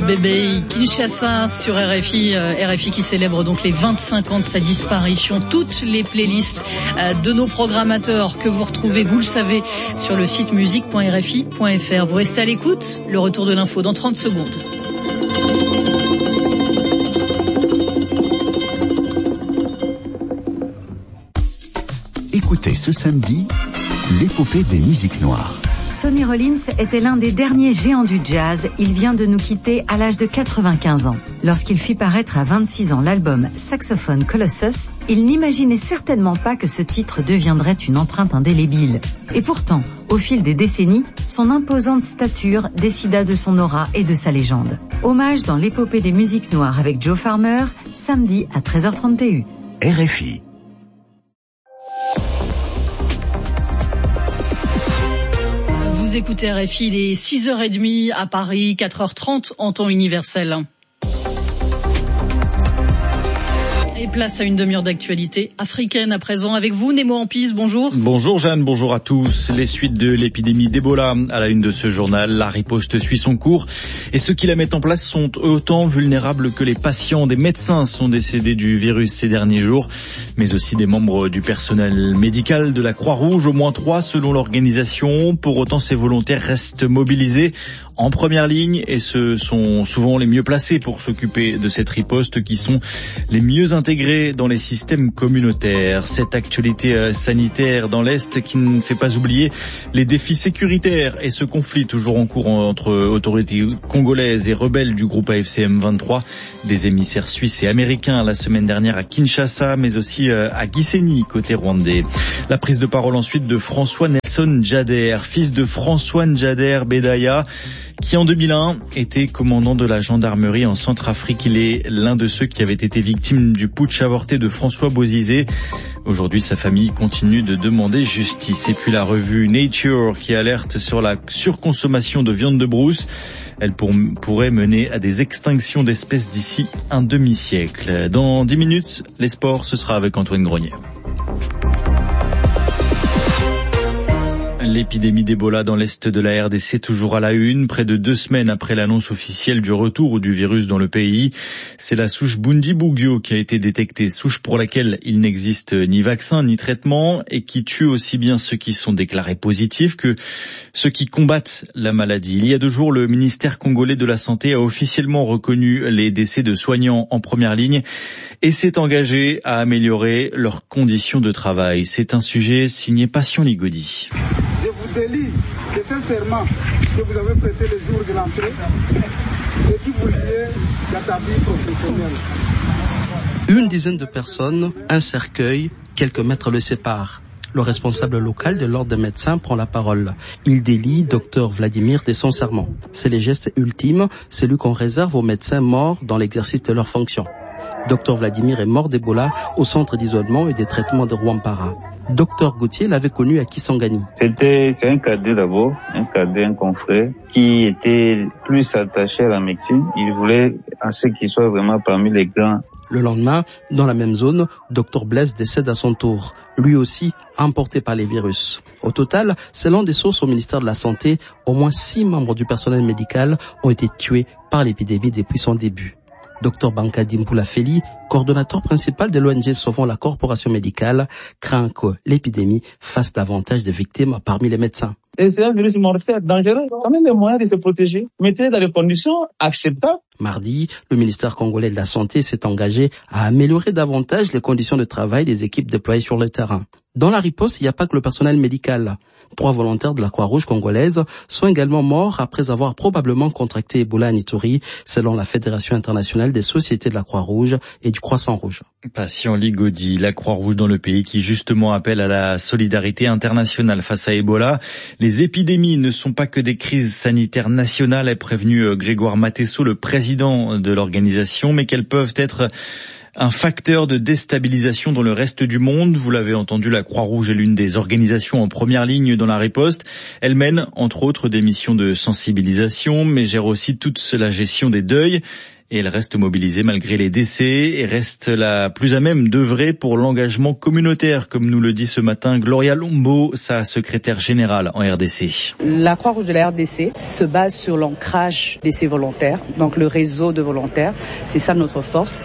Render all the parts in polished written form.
bébé Kinshasa sur RFI. RFI qui célèbre donc les 25 ans de sa disparition. Toutes les playlists de nos programmateurs que vous retrouvez, vous le savez, sur le site musique.rfi.fr. Vous restez à l'écoute. Le retour de l'info dans 30 secondes. Écoutez ce samedi, l'épopée des musiques noires. Sonny Rollins était l'un des derniers géants du jazz. Il vient de nous quitter à l'âge de 95 ans. Lorsqu'il fit paraître à 26 ans l'album Saxophone Colossus, il n'imaginait certainement pas que ce titre deviendrait une empreinte indélébile. Et pourtant, au fil des décennies, son imposante stature décida de son aura et de sa légende. Hommage dans l'épopée des musiques noires avec Joe Farmer, samedi à 13h30 TU. RFI. Vous écoutez RFI, il est 6h30 à Paris, 4h30 en temps universel. Et place à une demi-heure d'actualité africaine à présent avec vous, Nemo Ampis, bonjour. Bonjour Jeanne, bonjour à tous. Les suites de l'épidémie d'Ebola à la une de ce journal, la riposte suit son cours et ceux qui la mettent en place sont autant vulnérables que les patients. Des médecins sont décédés du virus ces derniers jours, mais aussi des membres du personnel médical de la Croix-Rouge, au moins 3 selon l'organisation. Pour autant, ces volontaires restent mobilisés en première ligne et ce sont souvent les mieux placés pour s'occuper de cette riposte, qui sont les mieux intégrés dans les systèmes communautaires. Cette actualité sanitaire dans l'Est qui ne fait pas oublier les défis sécuritaires et ce conflit toujours en cours entre autorités congolaises et rebelles du groupe AFC M23, des émissaires suisses et américains la semaine dernière à Kinshasa, mais aussi à Gisenyi, côté rwandais. La prise de parole ensuite de François Nelson Djader, fils de François Ndjader Bedaya, qui en 2001 était commandant de la gendarmerie en Centrafrique. Il est l'un de ceux qui avaient été victimes du putsch avorté de François Bozizé. Aujourd'hui, sa famille continue de demander justice. Et puis la revue Nature qui alerte sur la surconsommation de viande de brousse. Elle pourrait mener à des extinctions d'espèces d'ici un demi-siècle. Dans 10 minutes, les sports, ce sera avec Antoine Grenier. L'épidémie d'Ebola dans l'est de la RDC toujours à la une, près de 2 semaines après l'annonce officielle du retour du virus dans le pays. C'est la souche Bundibugyo qui a été détectée, souche pour laquelle il n'existe ni vaccin ni traitement et qui tue aussi bien ceux qui sont déclarés positifs que ceux qui combattent la maladie. Il y a 2 jours, le ministère congolais de la Santé a officiellement reconnu les décès de soignants en première ligne et s'est engagé à améliorer leurs conditions de travail. C'est un sujet signé Passion Ligodi. Je vous délie de ce serment que vous avez prêté le jour de l'entrée et qui vous lie dans ta vie professionnelle. Une dizaine de personnes, un cercueil, quelques mètres le séparent. Le responsable local de l'ordre des médecins prend la parole. Il délie Dr Vladimir de son serment. C'est le geste ultime, celui qu'on réserve aux médecins morts dans l'exercice de leurs fonctions. Dr Vladimir est mort d'Ebola au centre d'isolement et de traitement de Rwampara. Dr Gauthier l'avait connu à Kisangani. C'est un cadet d'abord, un confrère qui était plus attaché à la médecine. Il voulait à ce qu'il soit vraiment parmi les grands. Le lendemain, dans la même zone, Dr Blaise décède à son tour, lui aussi emporté par les virus. Au total, selon des sources au ministère de la Santé, au moins 6 membres du personnel médical ont été tués par l'épidémie depuis son début. Dr Bankadi Mpoulafeli, coordonnateur principal de l'ONG Sauvons la Corporation Médicale, craint que l'épidémie fasse davantage de victimes parmi les médecins. Et c'est un virus mortel, dangereux. Quand même les moyens de se protéger. Mettez dans des conditions acceptables. Mardi, le ministère congolais de la Santé s'est engagé à améliorer davantage les conditions de travail des équipes déployées sur le terrain. Dans la riposte, il n'y a pas que le personnel médical. 3 volontaires de la Croix-Rouge congolaise sont également morts après avoir probablement contracté Ebola à Ituri, selon la Fédération internationale des sociétés de la Croix-Rouge et du Croissant-Rouge. Patient Ligodi, la Croix-Rouge dans le pays qui justement appelle à la solidarité internationale face à Ebola. Les épidémies ne sont pas que des crises sanitaires nationales, a prévenu Grégoire Matesso, le président de l'organisation, mais qu'elles peuvent être un facteur de déstabilisation dans le reste du monde. Vous l'avez entendu, la Croix-Rouge est l'une des organisations en première ligne dans la riposte. Elle mène, entre autres, des missions de sensibilisation, mais gère aussi toute la gestion des deuils et elle reste mobilisée malgré les décès et reste la plus à même d'œuvrer pour l'engagement communautaire, comme nous le dit ce matin Gloria Lombo, sa secrétaire générale en RDC. La Croix-Rouge de la RDC se base sur l'ancrage de ses volontaires, donc le réseau de volontaires, c'est ça notre force.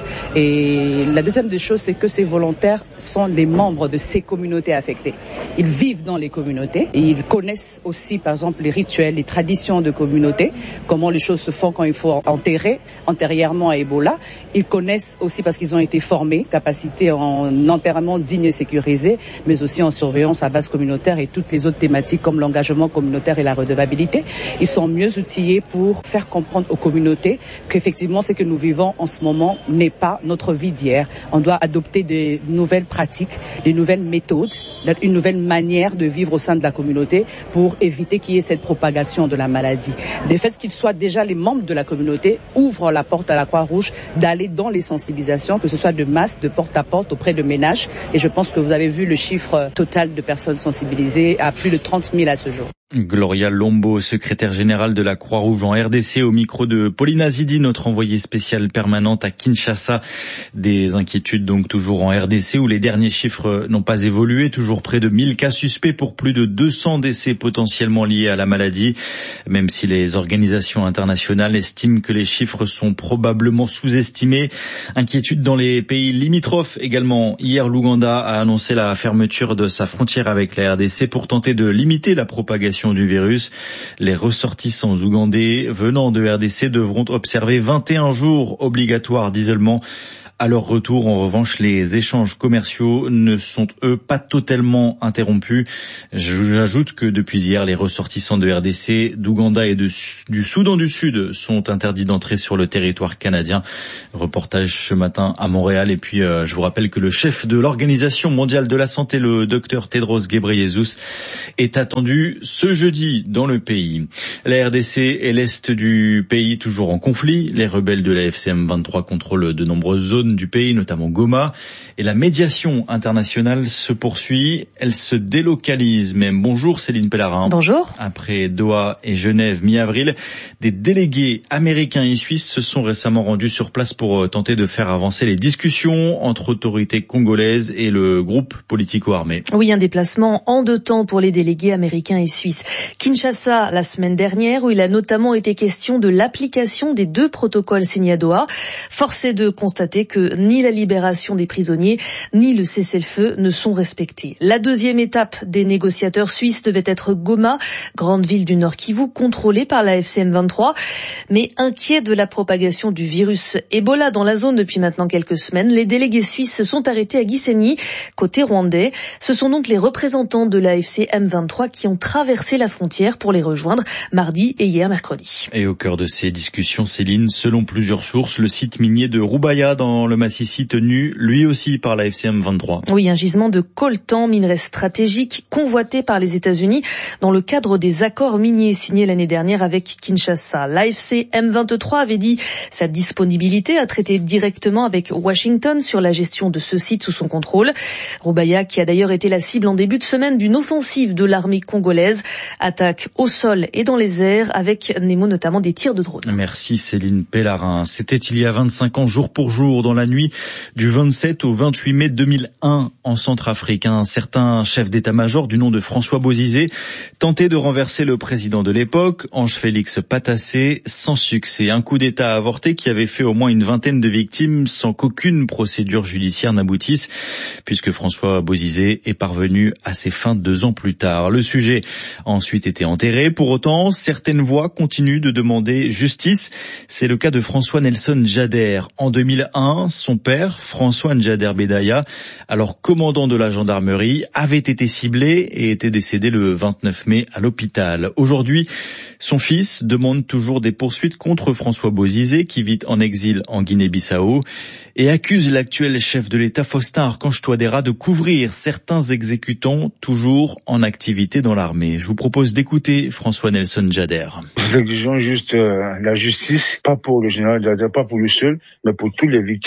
Et la deuxième des choses, c'est que ces volontaires sont des membres de ces communautés affectées. Ils vivent dans les communautés et ils connaissent aussi, par exemple, les rituels, les traditions de communauté, comment les choses se font quand il faut enterrer antérieurement à Ebola. Ils connaissent aussi parce qu'ils ont été formés, capacité en enterrement digne et sécurisé, mais aussi en surveillance à base communautaire et toutes les autres thématiques comme l'engagement communautaire et la redevabilité. Ils sont mieux outillés pour faire comprendre aux communautés qu'effectivement ce que nous vivons en ce moment n'est pas notre vie d'hier. On doit adopter de nouvelles pratiques, de nouvelles méthodes, une nouvelle manière de vivre au sein de la communauté pour éviter qu'il y ait cette propagation de la maladie. Le fait qu'ils soient déjà les membres de la communauté ouvre la porte à la Croix-Rouge d'aller dans les sensibilisations, que ce soit de masse, de porte à porte auprès de ménages. Et je pense que vous avez vu le chiffre total de personnes sensibilisées à plus de 30 000 à ce jour. Gloria Lombo, secrétaire générale de la Croix-Rouge en RDC, au micro de Paulina Zidi, notre envoyée spéciale permanente à Kinshasa. Des inquiétudes donc toujours en RDC où les derniers chiffres n'ont pas évolué. Toujours près de 1000 cas suspects pour plus de 200 décès potentiellement liés à la maladie. Même si les organisations internationales estiment que les chiffres sont probablement sous-estimés. Inquiétude dans les pays limitrophes également. Hier, l'Ouganda a annoncé la fermeture de sa frontière avec la RDC pour tenter de limiter la propagation du virus. Les ressortissants ougandais venant de RDC devront observer 21 jours obligatoires d'isolement. À leur retour, en revanche, les échanges commerciaux ne sont, eux, pas totalement interrompus. J'ajoute que depuis hier, les ressortissants de RDC, d'Ouganda et du Soudan du Sud sont interdits d'entrer sur le territoire canadien. Reportage ce matin à Montréal. Et puis, je vous rappelle que le chef de l'Organisation mondiale de la santé, le Dr Tedros Ghebreyesus, est attendu ce jeudi dans le pays. La RDC et l'Est du pays toujours en conflit. Les rebelles de la FCM 23 contrôlent de nombreuses zones du pays, notamment Goma, et la médiation internationale se poursuit, elle se délocalise même. Bonjour Céline Pellarin. Bonjour. Après Doha et Genève mi-avril, des délégués américains et suisses se sont récemment rendus sur place pour tenter de faire avancer les discussions entre autorités congolaises et le groupe politico-armé. Oui, un déplacement en deux temps pour les délégués américains et suisses. Kinshasa la semaine dernière, où il a notamment été question de l'application des 2 protocoles signés à Doha. Force est de constater que ni la libération des prisonniers, ni le cessez-le-feu ne sont respectés. La deuxième étape des négociateurs suisses devait être Goma, grande ville du Nord Kivu, contrôlée par la FCM 23. Mais inquiets de la propagation du virus Ebola dans la zone depuis maintenant quelques semaines, les délégués suisses se sont arrêtés à Gisenyi, côté rwandais. Ce sont donc les représentants de la FCM 23 qui ont traversé la frontière pour les rejoindre mardi et hier mercredi. Et au cœur de ces discussions, Céline, selon plusieurs sources, le site minier de Rubaya dans le Massissi tenu lui aussi par la FCM 23. Oui, un gisement de coltan, minerai stratégique convoité par les États-Unis dans le cadre des accords miniers signés l'année dernière avec Kinshasa. L'AFC M23 avait dit sa disponibilité à traiter directement avec Washington sur la gestion de ce site sous son contrôle. Rubaya, qui a d'ailleurs été la cible en début de semaine d'une offensive de l'armée congolaise, attaque au sol et dans les airs avec Nemo notamment des tirs de drone. Merci Céline Pellarin. C'était il y a 25 ans jour pour jour dans la nuit du 27 au 28 mai 2001 en Centrafrique. Un certain chef d'état-major du nom de François Bozizé tentait de renverser le président de l'époque, Ange-Félix Patassé, sans succès. Un coup d'état avorté qui avait fait au moins une vingtaine de victimes sans qu'aucune procédure judiciaire n'aboutisse, puisque François Bozizé est parvenu à ses fins 2 ans plus tard. Le sujet a ensuite été enterré. Pour autant, certaines voix continuent de demander justice. C'est le cas de François Nelson Jader. En 2001, son père, François Njader Bedaya, alors commandant de la gendarmerie, avait été ciblé et était décédé le 29 mai à l'hôpital. Aujourd'hui, son fils demande toujours des poursuites contre François Bozizé, qui vit en exil en Guinée-Bissau, et accuse l'actuel chef de l'État, Faustin Archange Touadéra, de couvrir certains exécutants toujours en activité dans l'armée. Je vous propose d'écouter François Nelson Jader. Nous exigeons juste la justice, pas pour le général Jader, pas pour lui seul, mais pour toutes les victimes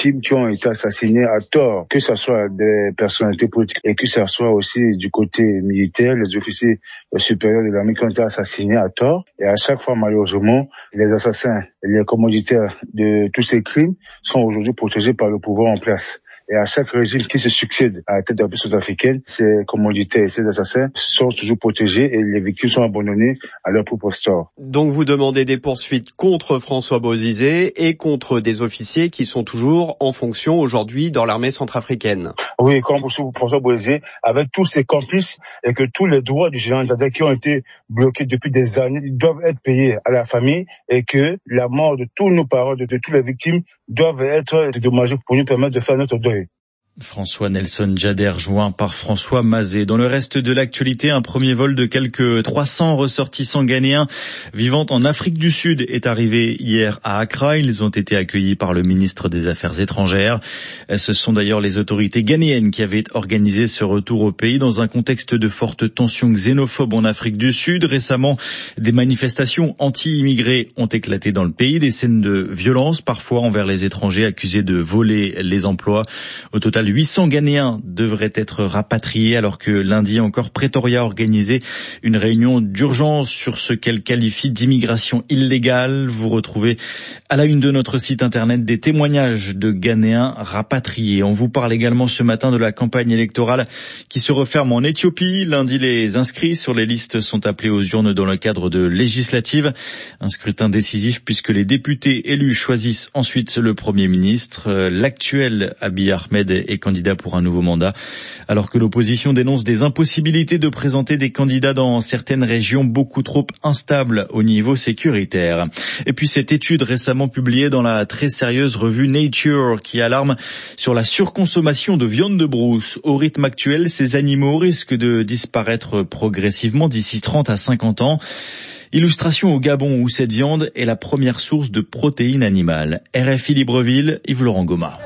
victimes qui ont été assassinées à tort, que ce soit des personnalités politiques et que ce soit aussi du côté militaire, les officiers supérieurs de l'armée qui ont été assassinés à tort. Et à chaque fois, malheureusement, les assassins, les commanditaires de tous ces crimes sont aujourd'hui protégés par le pouvoir en place. Et à chaque régime qui se succède à la tête de la République centrafricaine, ces commanditaires et ces assassins sont toujours protégés et les victimes sont abandonnées à leur propre sort. Donc vous demandez des poursuites contre François Bozizé et contre des officiers qui sont toujours en fonction aujourd'hui dans l'armée centrafricaine. Oui, comme François Bozizé, avec tous ses complices et que tous les droits du général Dada qui ont été bloqués depuis des années doivent être payés à la famille et que la mort de tous nos parents, de toutes les victimes doivent être dédommagées pour nous permettre de faire notre deuil. François Nelson Djader, joint par François Mazet. Dans le reste de l'actualité, un premier vol de quelques 300 ressortissants ghanéens vivant en Afrique du Sud est arrivé hier à Accra. Ils ont été accueillis par le ministre des Affaires étrangères. Ce sont d'ailleurs les autorités ghanéennes qui avaient organisé ce retour au pays dans un contexte de fortes tensions xénophobes en Afrique du Sud. Récemment, des manifestations anti-immigrés ont éclaté dans le pays, des scènes de violence parfois envers les étrangers accusés de voler les emplois. Au total, 800 Ghanéens devraient être rapatriés alors que lundi encore Pretoria a organisé une réunion d'urgence sur ce qu'elle qualifie d'immigration illégale. Vous retrouvez à la une de notre site internet des témoignages de Ghanéens rapatriés. On vous parle également ce matin de la campagne électorale qui se referme en Éthiopie. Lundi, les inscrits sur les listes sont appelés aux urnes dans le cadre de législatives. Un scrutin décisif puisque les députés élus choisissent ensuite le Premier ministre. L'actuel Abiy Ahmed est candidat pour un nouveau mandat, alors que l'opposition dénonce des impossibilités de présenter des candidats dans certaines régions beaucoup trop instables au niveau sécuritaire. Et puis cette étude récemment publiée dans la très sérieuse revue Nature qui alarme sur la surconsommation de viande de brousse. Au rythme actuel, ces animaux risquent de disparaître progressivement d'ici 30 à 50 ans. Illustration au Gabon où cette viande est la première source de protéines animales. RFI Libreville, Yves-Laurent Goma.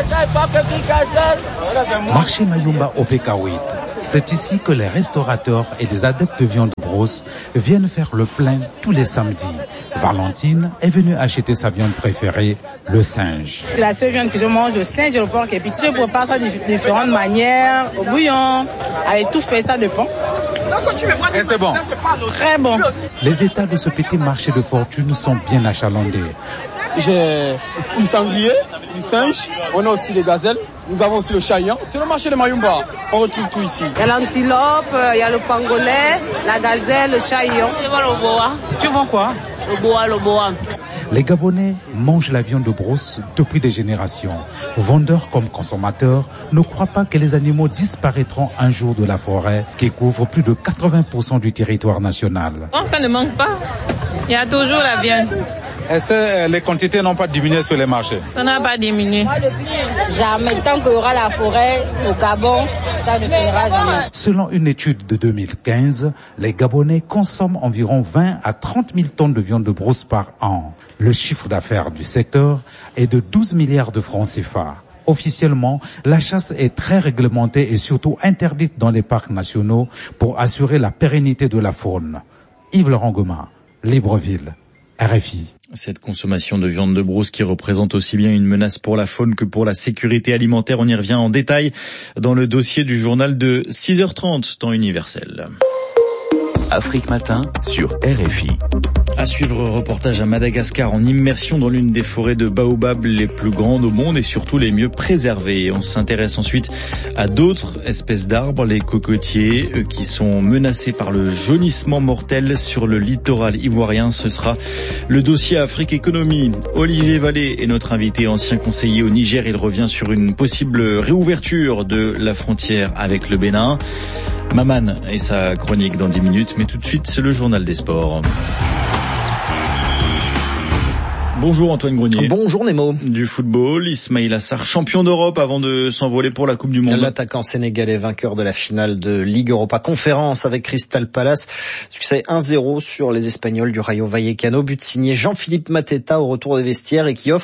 Marché Mayumba au Pékawit. C'est ici que les restaurateurs et les adeptes de viande grosse viennent faire le plein tous les samedis. Valentine est venue acheter sa viande préférée, le singe. C'est la seule viande que je mange, le singe et le porc épic. Je prépare ça de différentes manières, au bouillon, avec tout fait, ça dépend. Et c'est bon. Très bon. Les états de ce petit marché de fortune sont bien achalandés. J'ai du sanglier, du singe, on a aussi les gazelles, nous avons aussi le chayan. C'est le marché de Mayumba, on retrouve tout ici. Il y a l'antilope, il y a le pangolais, la gazelle, le chayan. Le boa. Tu vends quoi? Le boa. Les Gabonais mangent la viande de brousse depuis des générations. Vendeurs comme consommateurs ne croient pas que les animaux disparaîtront un jour de la forêt qui couvre plus de 80% du territoire national. Non, ça ne manque pas. Il y a toujours la viande. Est-ce que les quantités n'ont pas diminué sur les marchés? Ça n'a pas diminué. Jamais. Tant qu'il y aura la forêt au Gabon, ça ne finira jamais. Selon une étude de 2015, les Gabonais consomment environ 20 à 30 000 tonnes de viande de brousse par an. Le chiffre d'affaires du secteur est de 12 milliards de francs CFA. Officiellement, la chasse est très réglementée et surtout interdite dans les parcs nationaux pour assurer la pérennité de la faune. Yves-Laurent Goma, Libreville, RFI. Cette consommation de viande de brousse qui représente aussi bien une menace pour la faune que pour la sécurité alimentaire, on y revient en détail dans le dossier du journal de 6h30, temps universel. Afrique Matin sur RFI. À suivre, reportage à Madagascar en immersion dans l'une des forêts de baobab les plus grandes au monde et surtout les mieux préservées. On s'intéresse ensuite à d'autres espèces d'arbres, les cocotiers, qui sont menacés par le jaunissement mortel sur le littoral ivoirien. Ce sera le dossier Afrique Économie. Olivier Vallée est notre invité, ancien conseiller au Niger. Il revient sur une possible réouverture de la frontière avec le Bénin. Maman et sa chronique dans 10 minutes, mais tout de suite, c'est le journal des sports. Bonjour Antoine Grenier. Bonjour Nemo. Du football, Ismaïla Assar, champion d'Europe avant de s'envoler pour la Coupe du Monde. L'attaquant sénégalais vainqueur de la finale de Ligue Europa Conférence avec Crystal Palace. Succès 1-0 sur les Espagnols du Rayo Vallecano. But signé Jean-Philippe Mateta au retour des vestiaires et qui offre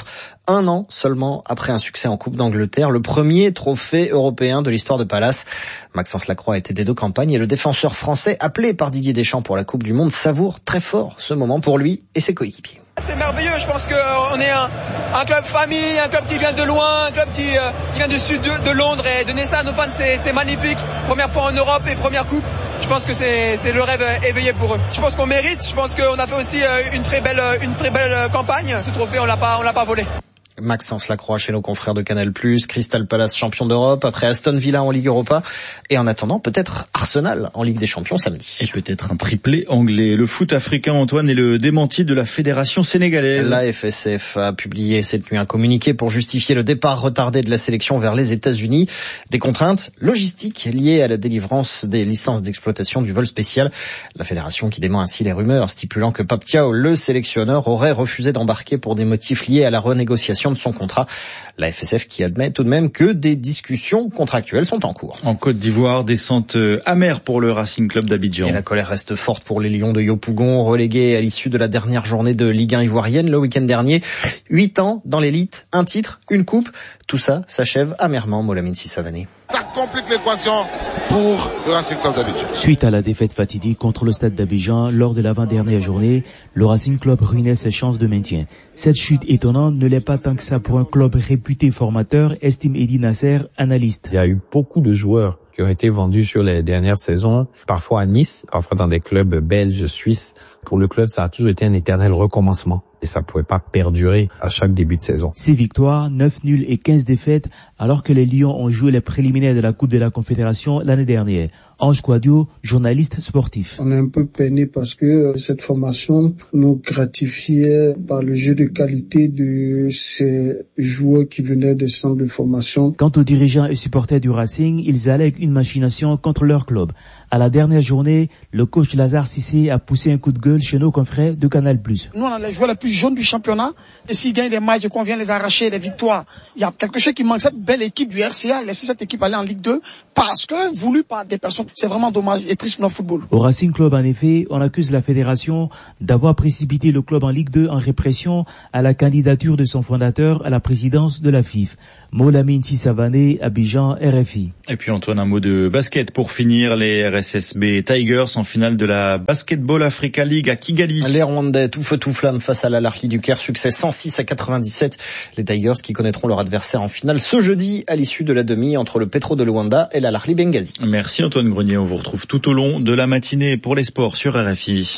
un an seulement après un succès en Coupe d'Angleterre, le premier trophée européen de l'histoire de Palace. Maxence Lacroix était des deux campagnes et le défenseur français appelé par Didier Deschamps pour la Coupe du Monde savoure très fort ce moment pour lui et ses coéquipiers. C'est merveilleux, je pense qu'on est un club famille, un club qui vient de loin, un club qui vient du sud de Londres, et donner ça à nos fans c'est magnifique. Première fois en Europe et première coupe, je pense que c'est le rêve éveillé pour eux. Je pense qu'on mérite, je pense qu'on a fait aussi une très belle campagne. Ce trophée on l'a pas volé. Maxence Lacroix chez nos confrères de Canal+, Crystal Palace champion d'Europe, après Aston Villa en Ligue Europa, et en attendant peut-être Arsenal en Ligue des Champions samedi. Et peut-être un triplé anglais. Le foot africain, Antoine, est le démenti de la fédération sénégalaise. La FSF a publié cette nuit un communiqué pour justifier le départ retardé de la sélection vers les États-Unis. Des contraintes logistiques liées à la délivrance des licences d'exploitation du vol spécial. La fédération qui dément ainsi les rumeurs stipulant que Pape Thiaw, le sélectionneur, aurait refusé d'embarquer pour des motifs liés à la renégociation de son contrat. La FSF qui admet tout de même que des discussions contractuelles sont en cours. En Côte d'Ivoire, descente amère pour le Racing Club d'Abidjan. Et la colère reste forte pour les Lions de Yopougon, relégués à l'issue de la dernière journée de Ligue 1 ivoirienne le week-end dernier. 8 ans dans l'élite, un titre, une coupe. Tout ça s'achève amèrement, Molamine Sissavané. Ça complique l'équation pour le Racing Club d'Abidjan. Suite à la défaite fatidique contre le Stade d'Abidjan lors de l'avant-dernière journée, le Racing Club ruinait ses chances de maintien. Cette chute étonnante ne l'est pas tant que ça pour un club réputé formateur, estime Eddy Nasser, analyste. Il y a eu beaucoup de joueurs qui ont été vendus sur les dernières saisons, parfois à Nice, parfois dans des clubs belges, suisses. Pour le club, ça a toujours été un éternel recommencement et ça pouvait pas perdurer à chaque début de saison. 6 victoires, 9 nuls et 15 défaites, alors que les Lions ont joué les préliminaires de la Coupe de la Confédération l'année dernière. Ange Quadio, journaliste sportif. On est un peu peiné parce que cette formation nous gratifiait par le jeu de qualité de ces joueurs qui venaient des centres de formation. Quant aux dirigeants et supporters du Racing, ils allèguent une machination contre leur club. À la dernière journée, le coach Lazare Cissé a poussé un coup de gueule chez nos confrères de Canal+. Nous, on a les joueurs les plus jaunes du championnat. Et s'ils gagnent des matchs et qu'on vient les arracher, des victoires, il y a quelque chose qui manque. Cette belle équipe du RCA, laisser cette équipe aller en Ligue 2 parce que voulu par des personnes. C'est vraiment dommage et triste pour notre football. Au Racing Club, en effet, on accuse la fédération d'avoir précipité le club en Ligue 2 en répression à la candidature de son fondateur à la présidence de la FIF. Molamine Sissavané, Abidjan, RFI. Et puis Antoine, un mot de basket pour finir. Les RSSB Tigers en finale de la Basketball Africa League à Kigali. Les Rwandais tout feu tout flamme face à l'Al Ahly du Caire, succès 106-97. Les Tigers qui connaîtront leur adversaire en finale ce jeudi à l'issue de la demi entre le Petro de Luanda et l'Al Ahly Benghazi. Merci Antoine Grenier, on vous retrouve tout au long de la matinée pour les sports sur RFI.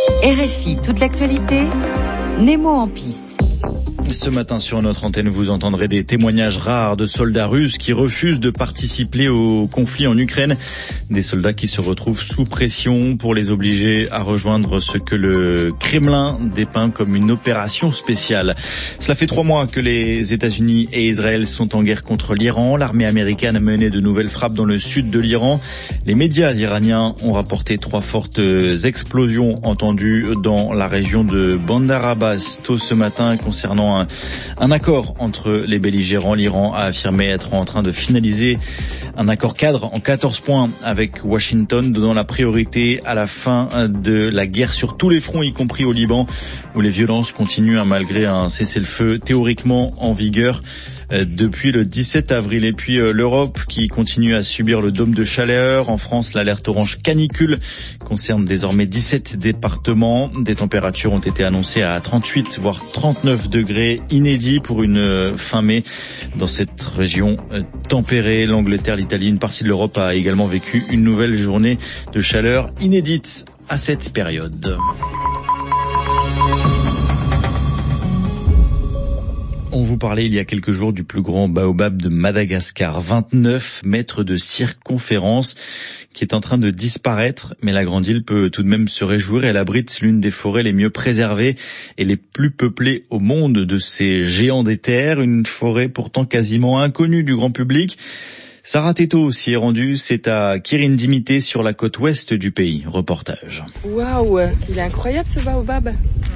RFI, toute l'actualité, Nemo en piste. Ce matin sur notre antenne, vous entendrez des témoignages rares de soldats russes qui refusent de participer au conflit en Ukraine. Des soldats qui se retrouvent sous pression pour les obliger à rejoindre ce que le Kremlin dépeint comme une opération spéciale. Cela fait 3 mois que les États-Unis et Israël sont en guerre contre l'Iran. L'armée américaine a mené de nouvelles frappes dans le sud de l'Iran. Les médias iraniens ont rapporté 3 fortes explosions entendues dans la région de Bandar Abbas tôt ce matin concernant un accord entre les belligérants. L'Iran a affirmé être en train de finaliser un accord cadre en 14 points avec Washington, donnant la priorité à la fin de la guerre sur tous les fronts, y compris au Liban, où les violences continuent malgré un cessez-le-feu théoriquement en vigueur depuis le 17 avril. Et puis l'Europe qui continue à subir le dôme de chaleur. En France, l'alerte orange canicule concerne désormais 17 départements. Des températures ont été annoncées à 38 voire 39 degrés, inédits pour une fin mai dans cette région tempérée. L'Angleterre, l'Italie, une partie de l'Europe a également vécu une nouvelle journée de chaleur inédite à cette période. On vous parlait il y a quelques jours du plus grand baobab de Madagascar, 29 mètres de circonférence, qui est en train de disparaître, mais la grande île peut tout de même se réjouir. Elle abrite l'une des forêts les mieux préservées et les plus peuplées au monde de ces géants des terres, une forêt pourtant quasiment inconnue du grand public. Sarah Teto s'y est rendue, c'est à Kirindimité sur la côte ouest du pays. Reportage. Waouh, il est incroyable ce baobab.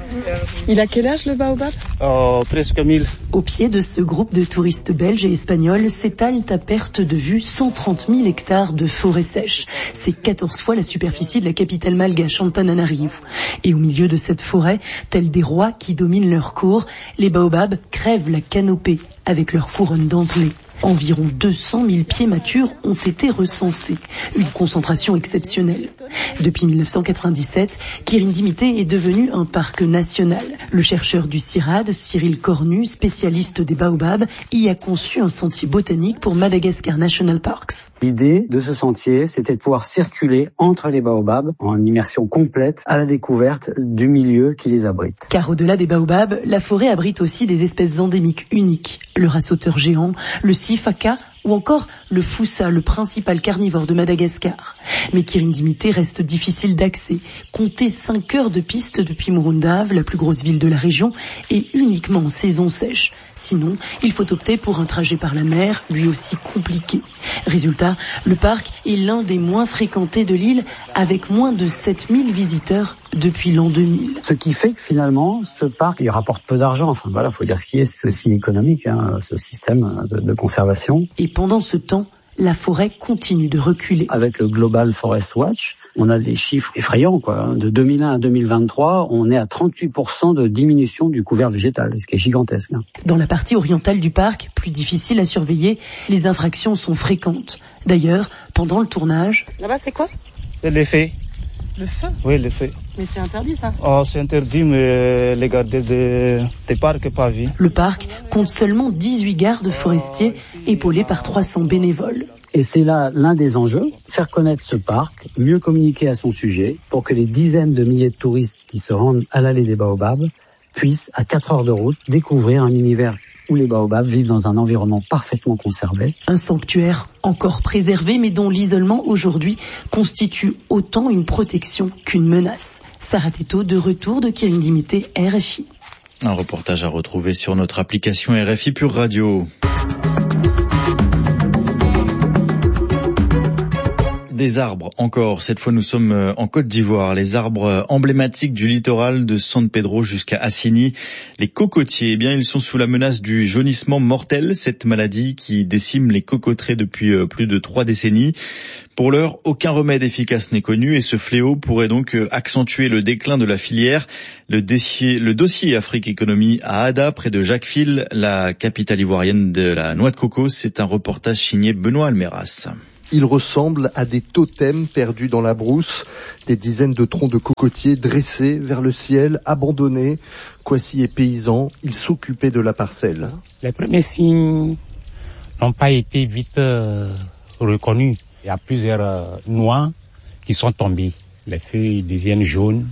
Il a quel âge le baobab? Presque 1000. Au pied de ce groupe de touristes belges et espagnols s'étalent à perte de vue 130 000 hectares de forêt sèche. C'est 14 fois la superficie de la capitale malgache, Antananarivo. Et au milieu de cette forêt, tels des rois qui dominent leur cour, les baobabs crèvent la canopée avec leur couronne dentelée. Environ 200 000 pieds matures ont été recensés, une concentration exceptionnelle. Depuis 1997, Kirindimité est devenu un parc national. Le chercheur du CIRAD, Cyril Cornu, spécialiste des baobabs, y a conçu un sentier botanique pour Madagascar National Parks. L'idée de ce sentier, c'était de pouvoir circuler entre les baobabs en immersion complète à la découverte du milieu qui les abrite. Car au-delà des baobabs, la forêt abrite aussi des espèces endémiques uniques. Le rassauteur géant, le sifaka ou encore le foussa, le principal carnivore de Madagascar. Mais Kirindimité reste difficile d'accès. Comptez 5 heures de piste depuis Morondave, la plus grosse ville de la région, et uniquement en saison sèche. Sinon, il faut opter pour un trajet par la mer, lui aussi compliqué. Résultat, le parc est l'un des moins fréquentés de l'île, avec moins de 7000 visiteurs depuis l'an 2000. Ce qui fait que finalement, ce parc, il rapporte peu d'argent. Enfin voilà, faut dire ce qui est, c'est aussi économique, ce système de conservation. Et pendant ce temps, la forêt continue de reculer. Avec le Global Forest Watch, on a des chiffres effrayants, quoi. De 2001 à 2023, on est à 38% de diminution du couvert végétal, ce qui est gigantesque. Dans la partie orientale du parc, plus difficile à surveiller, les infractions sont fréquentes. D'ailleurs, pendant le tournage... Là-bas, c'est quoi? C'est les fées. Le feu? Oui, le feu. Mais c'est interdit, ça? C'est interdit, mais les gardes des parcs pas vie. Le parc compte seulement 18 gardes forestiers, épaulés par 300 bénévoles. Et c'est là l'un des enjeux, faire connaître ce parc, mieux communiquer à son sujet, pour que les dizaines de milliers de touristes qui se rendent à l'allée des baobabs puissent, à 4 heures de route, découvrir un univers où les baobabs vivent dans un environnement parfaitement conservé. Un sanctuaire encore préservé, mais dont l'isolement aujourd'hui constitue autant une protection qu'une menace. Sarah Teto, de retour de Kirindimité, RFI. Un reportage à retrouver sur notre application RFI Pure Radio. Des arbres encore. Cette fois, nous sommes en Côte d'Ivoire. Les arbres emblématiques du littoral de San Pedro jusqu'à Assini. Les cocotiers, eh bien, ils sont sous la menace du jaunissement mortel, cette maladie qui décime les cocoteraies depuis plus de 3 décennies. Pour l'heure, aucun remède efficace n'est connu et ce fléau pourrait donc accentuer le déclin de la filière. Le dossier Afrique Économie à Ada, près de Jacquesville, la capitale ivoirienne de la noix de coco. C'est un reportage signé Benoît Almeras. Ils ressemblent à des totems perdus dans la brousse, des dizaines de troncs de cocotiers dressés vers le ciel, abandonnés. Kwasi est paysan, il s'occupait de la parcelle. Les premiers signes n'ont pas été vite reconnus. Il y a plusieurs noix qui sont tombées. Les feuilles deviennent jaunes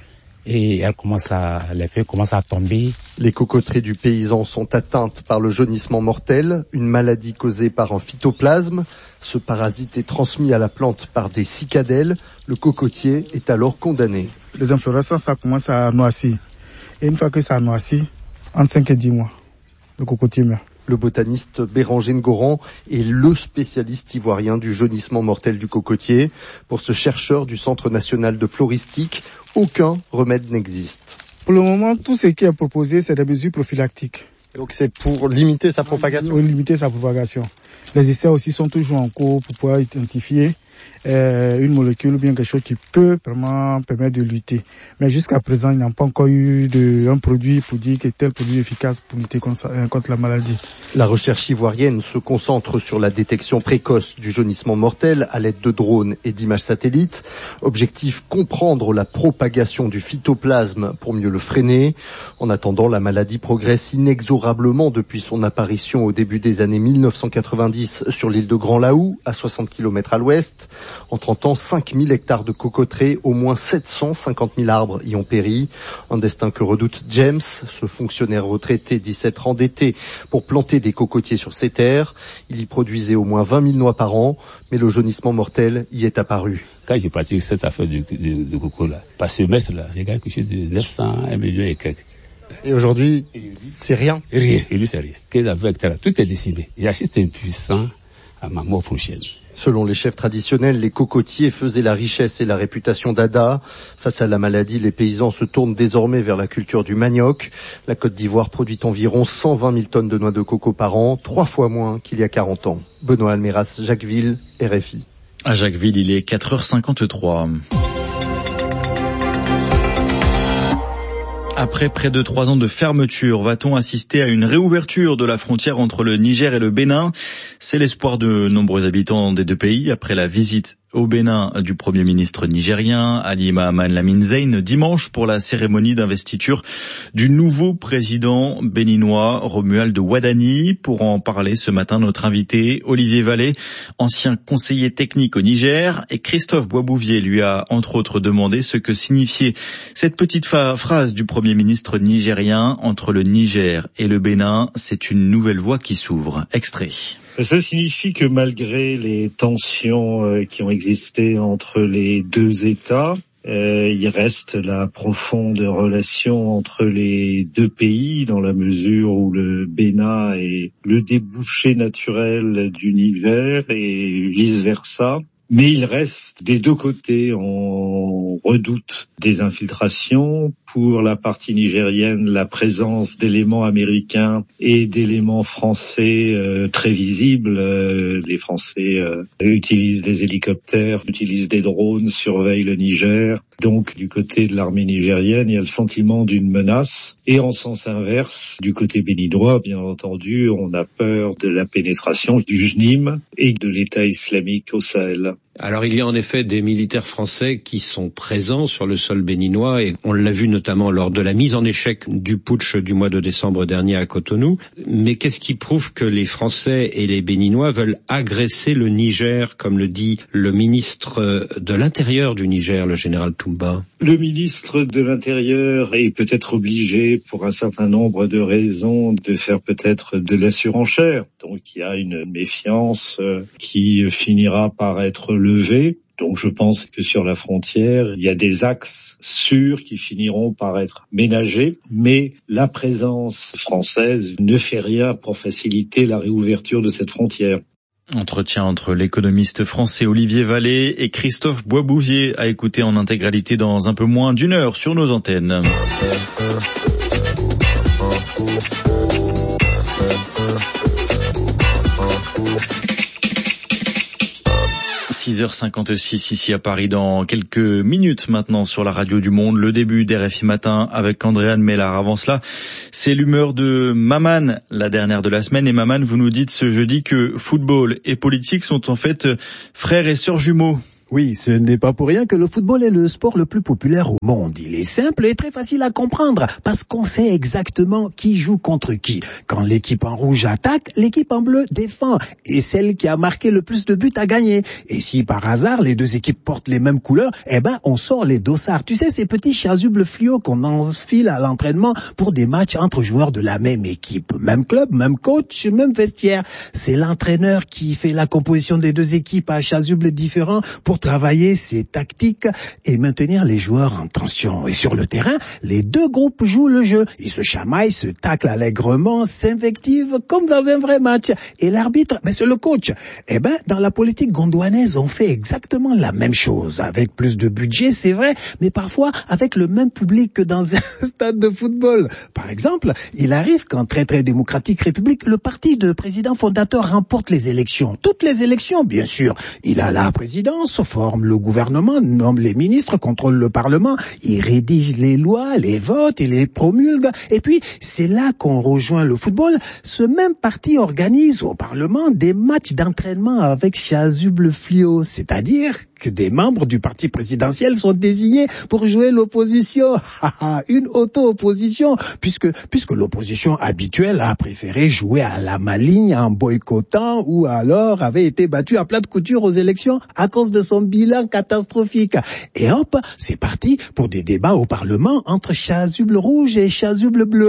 et les feuilles commencent à tomber. Les cocoteraies du paysan sont atteintes par le jaunissement mortel, une maladie causée par un phytoplasme. Ce parasite est transmis à la plante par des cicadelles. Le cocotier est alors condamné. Les inflorescences, ça commence à noircir. Et une fois que ça noircit, entre 5 et 10 mois, le cocotier meurt. Le botaniste Béranger Ngoran est le spécialiste ivoirien du jaunissement mortel du cocotier. Pour ce chercheur du Centre national de floristique, aucun remède n'existe. Pour le moment, tout ce qui est proposé, c'est des mesures prophylactiques. Donc c'est pour limiter sa propagation? Oui, limiter sa propagation. Les essais aussi sont toujours en cours pour pouvoir identifier une molécule ou bien quelque chose qui peut vraiment permettre de lutter. Mais jusqu'à présent, il n'y a pas encore eu un produit pour dire que tel produit est efficace pour lutter contre la maladie. La recherche ivoirienne se concentre sur la détection précoce du jaunissement mortel à l'aide de drones et d'images satellites. Objectif, comprendre la propagation du phytoplasme pour mieux le freiner. En attendant, la maladie progresse inexorablement depuis son apparition au début des années 1990 sur l'île de Grand Laou, à 60 km à l'ouest. En 30 ans, 5000 hectares de cocoteraies, au moins 750 000 arbres y ont péri. Un destin que redoute James, ce fonctionnaire retraité dit s'être endetté pour planter des cocotiers sur ses terres. Il y produisait au moins 20 000 noix par an, mais le jaunissement mortel y est apparu. Quand j'ai pratiqué cette affaire de coco là, par semestre là, j'ai gagné quelque chose de 900 millions et quelques. Et aujourd'hui, c'est rien? Rien, et lui c'est rien. 15 à 20 hectares, tout est décimé. J'assiste impuissant à ma mort prochaine. Selon les chefs traditionnels, les cocotiers faisaient la richesse et la réputation d'Ada. Face à la maladie, les paysans se tournent désormais vers la culture du manioc. La Côte d'Ivoire produit environ 120 000 tonnes de noix de coco par an, 3 fois moins qu'il y a 40 ans. Benoît Almeras, Jacquesville, RFI. À Jacquesville, il est 4h53. Après près de 3 ans de fermeture, va-t-on assister à une réouverture de la frontière entre le Niger et le Bénin ? C'est l'espoir de nombreux habitants des deux pays après la visite au Bénin du Premier ministre nigérien Ali Mahaman Lamine Zein dimanche pour la cérémonie d'investiture du nouveau président béninois Romuald Wadani. Pour en parler ce matin, notre invité Olivier Vallée, ancien conseiller technique au Niger, et Christophe Boisbouvier lui a entre autres demandé ce que signifiait cette petite phrase du Premier ministre nigérien: entre le Niger et le Bénin, c'est une nouvelle voie qui s'ouvre. Extrait. Ça signifie que malgré les tensions qui ont existé entre les deux États, il reste la profonde relation entre les deux pays dans la mesure où le Bénin est le débouché naturel du Niger et vice-versa. Mais il reste des deux côtés, on redoute des infiltrations. Pour la partie nigérienne, la présence d'éléments américains et d'éléments français très visibles. Les Français utilisent des hélicoptères, utilisent des drones, surveillent le Niger. Donc du côté de l'armée nigérienne, il y a le sentiment d'une menace. Et en sens inverse, du côté béninois, bien entendu, on a peur de la pénétration du JNIM et de l'État islamique au Sahel. Alors il y a en effet des militaires français qui sont présents sur le sol béninois et on l'a vu notamment lors de la mise en échec du putsch du mois de décembre dernier à Cotonou. Mais qu'est-ce qui prouve que les Français et les Béninois veulent agresser le Niger, comme le dit le ministre de l'Intérieur du Niger, le général Toumba? Le ministre de l'Intérieur est peut-être obligé, pour un certain nombre de raisons, de faire peut-être de la surenchère. Donc il y a une méfiance qui finira par être levée. Donc je pense que sur la frontière, il y a des axes sûrs qui finiront par être ménagés, mais la présence française ne fait rien pour faciliter la réouverture de cette frontière. Entretien entre l'économiste français Olivier Vallée et Christophe Boisbouvier à écouter en intégralité dans un peu moins d'une heure sur nos antennes. 6h56 ici à Paris, dans quelques minutes maintenant sur la radio du Monde, le début d'RFI Matin avec Andréane Mélard. Avant cela, c'est l'humeur de Maman, la dernière de la semaine. Et Maman, vous nous dites ce jeudi que football et politique sont en fait frères et sœurs jumeaux. Oui, ce n'est pas pour rien que le football est le sport le plus populaire au monde. Il est simple et très facile à comprendre parce qu'on sait exactement qui joue contre qui. Quand l'équipe en rouge attaque, l'équipe en bleu défend et celle qui a marqué le plus de buts a gagné. Et si par hasard les deux équipes portent les mêmes couleurs, on sort les dossards. Tu sais, ces petits chasubles fluo qu'on enfile à l'entraînement pour des matchs entre joueurs de la même équipe. Même club, même coach, même vestiaire. C'est l'entraîneur qui fait la composition des deux équipes à chasubles différents pour travailler ses tactiques et maintenir les joueurs en tension. Et sur le terrain, les deux groupes jouent le jeu. Ils se chamaillent, se taclent allègrement, s'invectivent comme dans un vrai match. Et l'arbitre, c'est le coach. Dans la politique gondouanaise, on fait exactement la même chose. Avec plus de budget, c'est vrai, mais parfois avec le même public que dans un stade de football. Par exemple, il arrive qu'en très démocratique république, le parti de président fondateur remporte les élections. Toutes les élections, bien sûr. Il a la présidence, forme le gouvernement, nomme les ministres, contrôle le Parlement, il rédige les lois, les vote et les promulgue. Et puis, c'est là qu'on rejoint le football. Ce même parti organise au Parlement des matchs d'entraînement avec chasuble fluo, c'est-à-dire que des membres du parti présidentiel sont désignés pour jouer l'opposition. Une auto-opposition, puisque l'opposition habituelle a préféré jouer à la maligne en boycottant ou alors avait été battue à plat de couture aux élections à cause de son bilan catastrophique. Et hop, c'est parti pour des débats au Parlement entre chasuble rouge et chasuble bleu.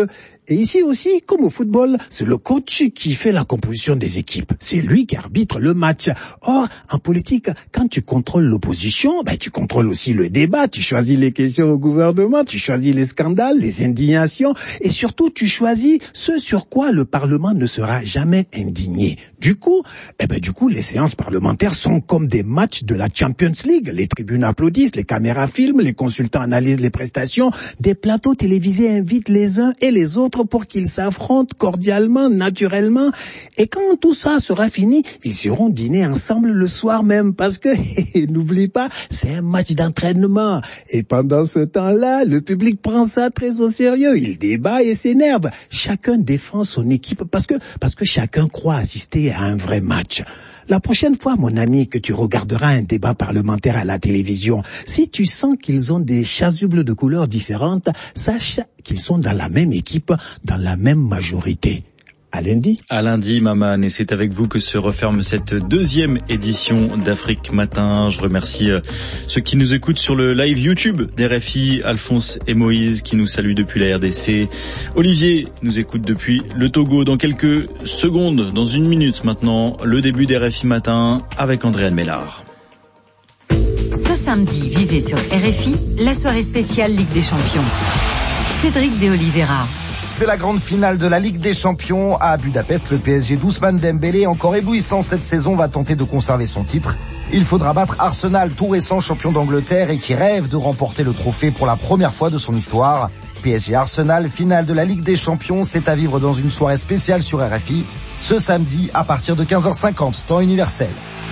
Et ici aussi, comme au football, c'est le coach qui fait la composition des équipes. C'est lui qui arbitre le match. Or, en politique, quand tu contrôles l'opposition, tu contrôles aussi le débat, tu choisis les questions au gouvernement, tu choisis les scandales, les indignations, et surtout, tu choisis ce sur quoi le Parlement ne sera jamais indigné. Du coup, les séances parlementaires sont comme des matchs de la Champions League. Les tribunes applaudissent, les caméras filment, les consultants analysent les prestations, des plateaux télévisés invitent les uns et les autres pour qu'ils s'affrontent cordialement, naturellement. Et quand tout ça sera fini, ils iront dîner ensemble le soir même parce que, n'oublie pas, c'est un match d'entraînement. Et pendant ce temps-là, le public prend ça très au sérieux. Il débat et s'énerve. Chacun défend son équipe parce que chacun croit assister à un vrai match. La prochaine fois, mon ami, que tu regarderas un débat parlementaire à la télévision, si tu sens qu'ils ont des chasubles de couleurs différentes, sache qu'ils sont dans la même équipe, dans la même majorité. À lundi. À lundi, Maman, et c'est avec vous que se referme cette deuxième édition d'Afrique Matin. Je remercie ceux qui nous écoutent sur le live YouTube d'RFI, Alphonse et Moïse qui nous saluent depuis la RDC. Olivier nous écoute depuis le Togo. Dans quelques secondes, dans 1 minute maintenant, le début d'RFI Matin avec Andréane Mélard. Ce samedi, vivez sur RFI la soirée spéciale Ligue des Champions. Cédric de Oliveira. C'est la grande finale de la Ligue des Champions à Budapest. Le PSG d'Ousmane Dembélé, encore éblouissant cette saison, va tenter de conserver son titre. Il faudra battre Arsenal, tout récent champion d'Angleterre et qui rêve de remporter le trophée pour la première fois de son histoire. PSG Arsenal, finale de la Ligue des Champions, c'est à vivre dans une soirée spéciale sur RFI, ce samedi à partir de 15h50, temps universel.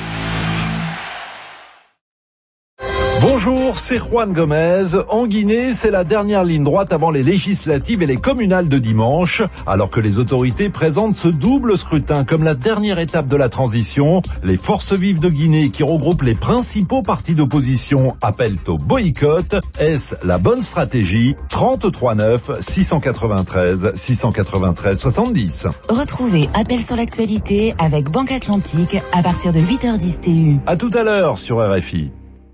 Bonjour, c'est Juan Gomez. En Guinée, c'est la dernière ligne droite avant les législatives et les communales de dimanche. Alors que les autorités présentent ce double scrutin comme la dernière étape de la transition, les forces vives de Guinée qui regroupent les principaux partis d'opposition appellent au boycott. Est-ce la bonne stratégie? 33 9 693 693 70. Retrouvez Appel sur l'actualité avec Banque Atlantique à partir de 8h10 TU. À tout à l'heure sur RFI.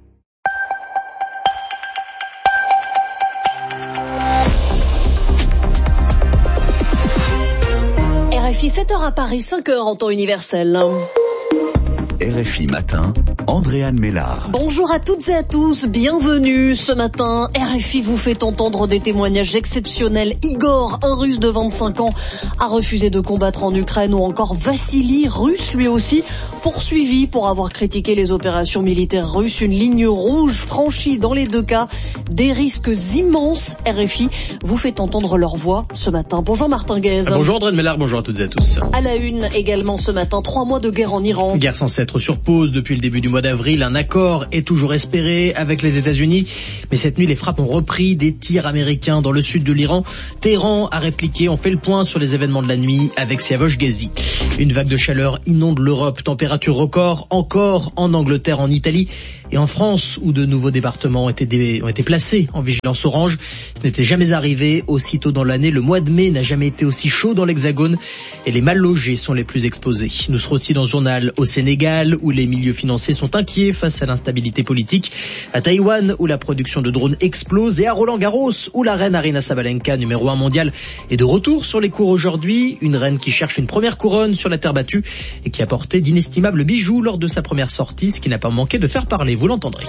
RFI 7h à Paris, 5h en temps universel. RFI Matin, Andréane Mélard. Bonjour à toutes et à tous, bienvenue. Ce matin, RFI vous fait entendre des témoignages exceptionnels. Igor, un Russe de 25 ans, a refusé de combattre en Ukraine, ou encore Vassili, Russe lui aussi, poursuivi pour avoir critiqué les opérations militaires russes. Une ligne rouge franchie dans les deux cas, des risques immenses. RFI vous fait entendre leur voix ce matin. Bonjour Martin Guez. Bonjour Andréane Mélard, bonjour à toutes et à tous. À la une également ce matin, 3 mois de guerre en Iran. Guerre censée être sur pause depuis le début du mois d'avril. Un accord est toujours espéré avec les États-Unis. Mais cette nuit, les frappes ont repris, des tirs américains dans le sud de l'Iran. Téhéran a répliqué. On fait le point sur les événements de la nuit avec Siavosh Ghazi. Une vague de chaleur inonde l'Europe. Température record encore en Angleterre, en Italie et en France, où de nouveaux départements ont été placés en vigilance orange. Ce n'était jamais arrivé aussitôt dans l'année. Le mois de mai n'a jamais été aussi chaud dans l'Hexagone et les mal logés sont les plus exposés. Nous serons aussi dans ce journal au Sénégal, où les milieux financiers sont inquiets face à l'instabilité politique, à Taïwan, où la production de drones explose, et à Roland-Garros, où la reine Aryna Sabalenka, numéro 1 mondial, est de retour sur les cours aujourd'hui. Une reine qui cherche une première couronne sur la terre battue et qui a porté d'inestimables bijoux lors de sa première sortie, ce qui n'a pas manqué de faire parler. Vous l'entendrez.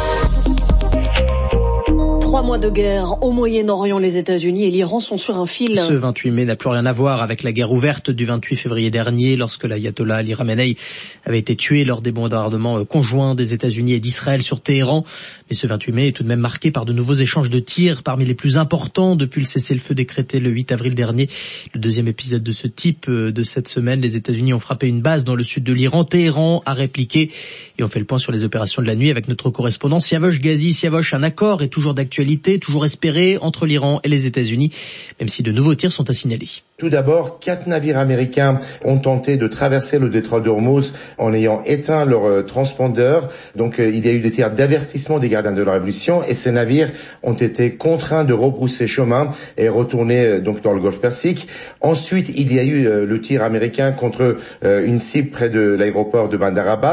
3 mois de guerre au Moyen-Orient, les États-Unis et l'Iran sont sur un fil. Ce 28 mai n'a plus rien à voir avec la guerre ouverte du 28 février dernier, lorsque l'ayatollah Ali Khamenei avait été tué lors des bombardements conjoints des États-Unis et d'Israël sur Téhéran. Mais ce 28 mai est tout de même marqué par de nouveaux échanges de tirs, parmi les plus importants depuis le cessez-le-feu décrété le 8 avril dernier. Le deuxième épisode de ce type de cette semaine. Les États-Unis ont frappé une base dans le sud de l'Iran. Téhéran a répliqué et on fait le point sur les opérations de la nuit avec notre correspondant Siavosh Ghazi. Siavosh, un accord est toujours d'actualité, toujours espéré entre l'Iran et les États-Unis, même si de nouveaux tirs sont à signaler. Tout d'abord, 4 navires américains ont tenté de traverser le détroit d'Ormuz en ayant éteint leur transpondeur. Donc il y a eu des tirs d'avertissement des gardiens de la Révolution et ces navires ont été contraints de rebrousser chemin et retourner donc dans le Golfe Persique. Ensuite, il y a eu le tir américain contre une cible près de l'aéroport de Bandar Abbas.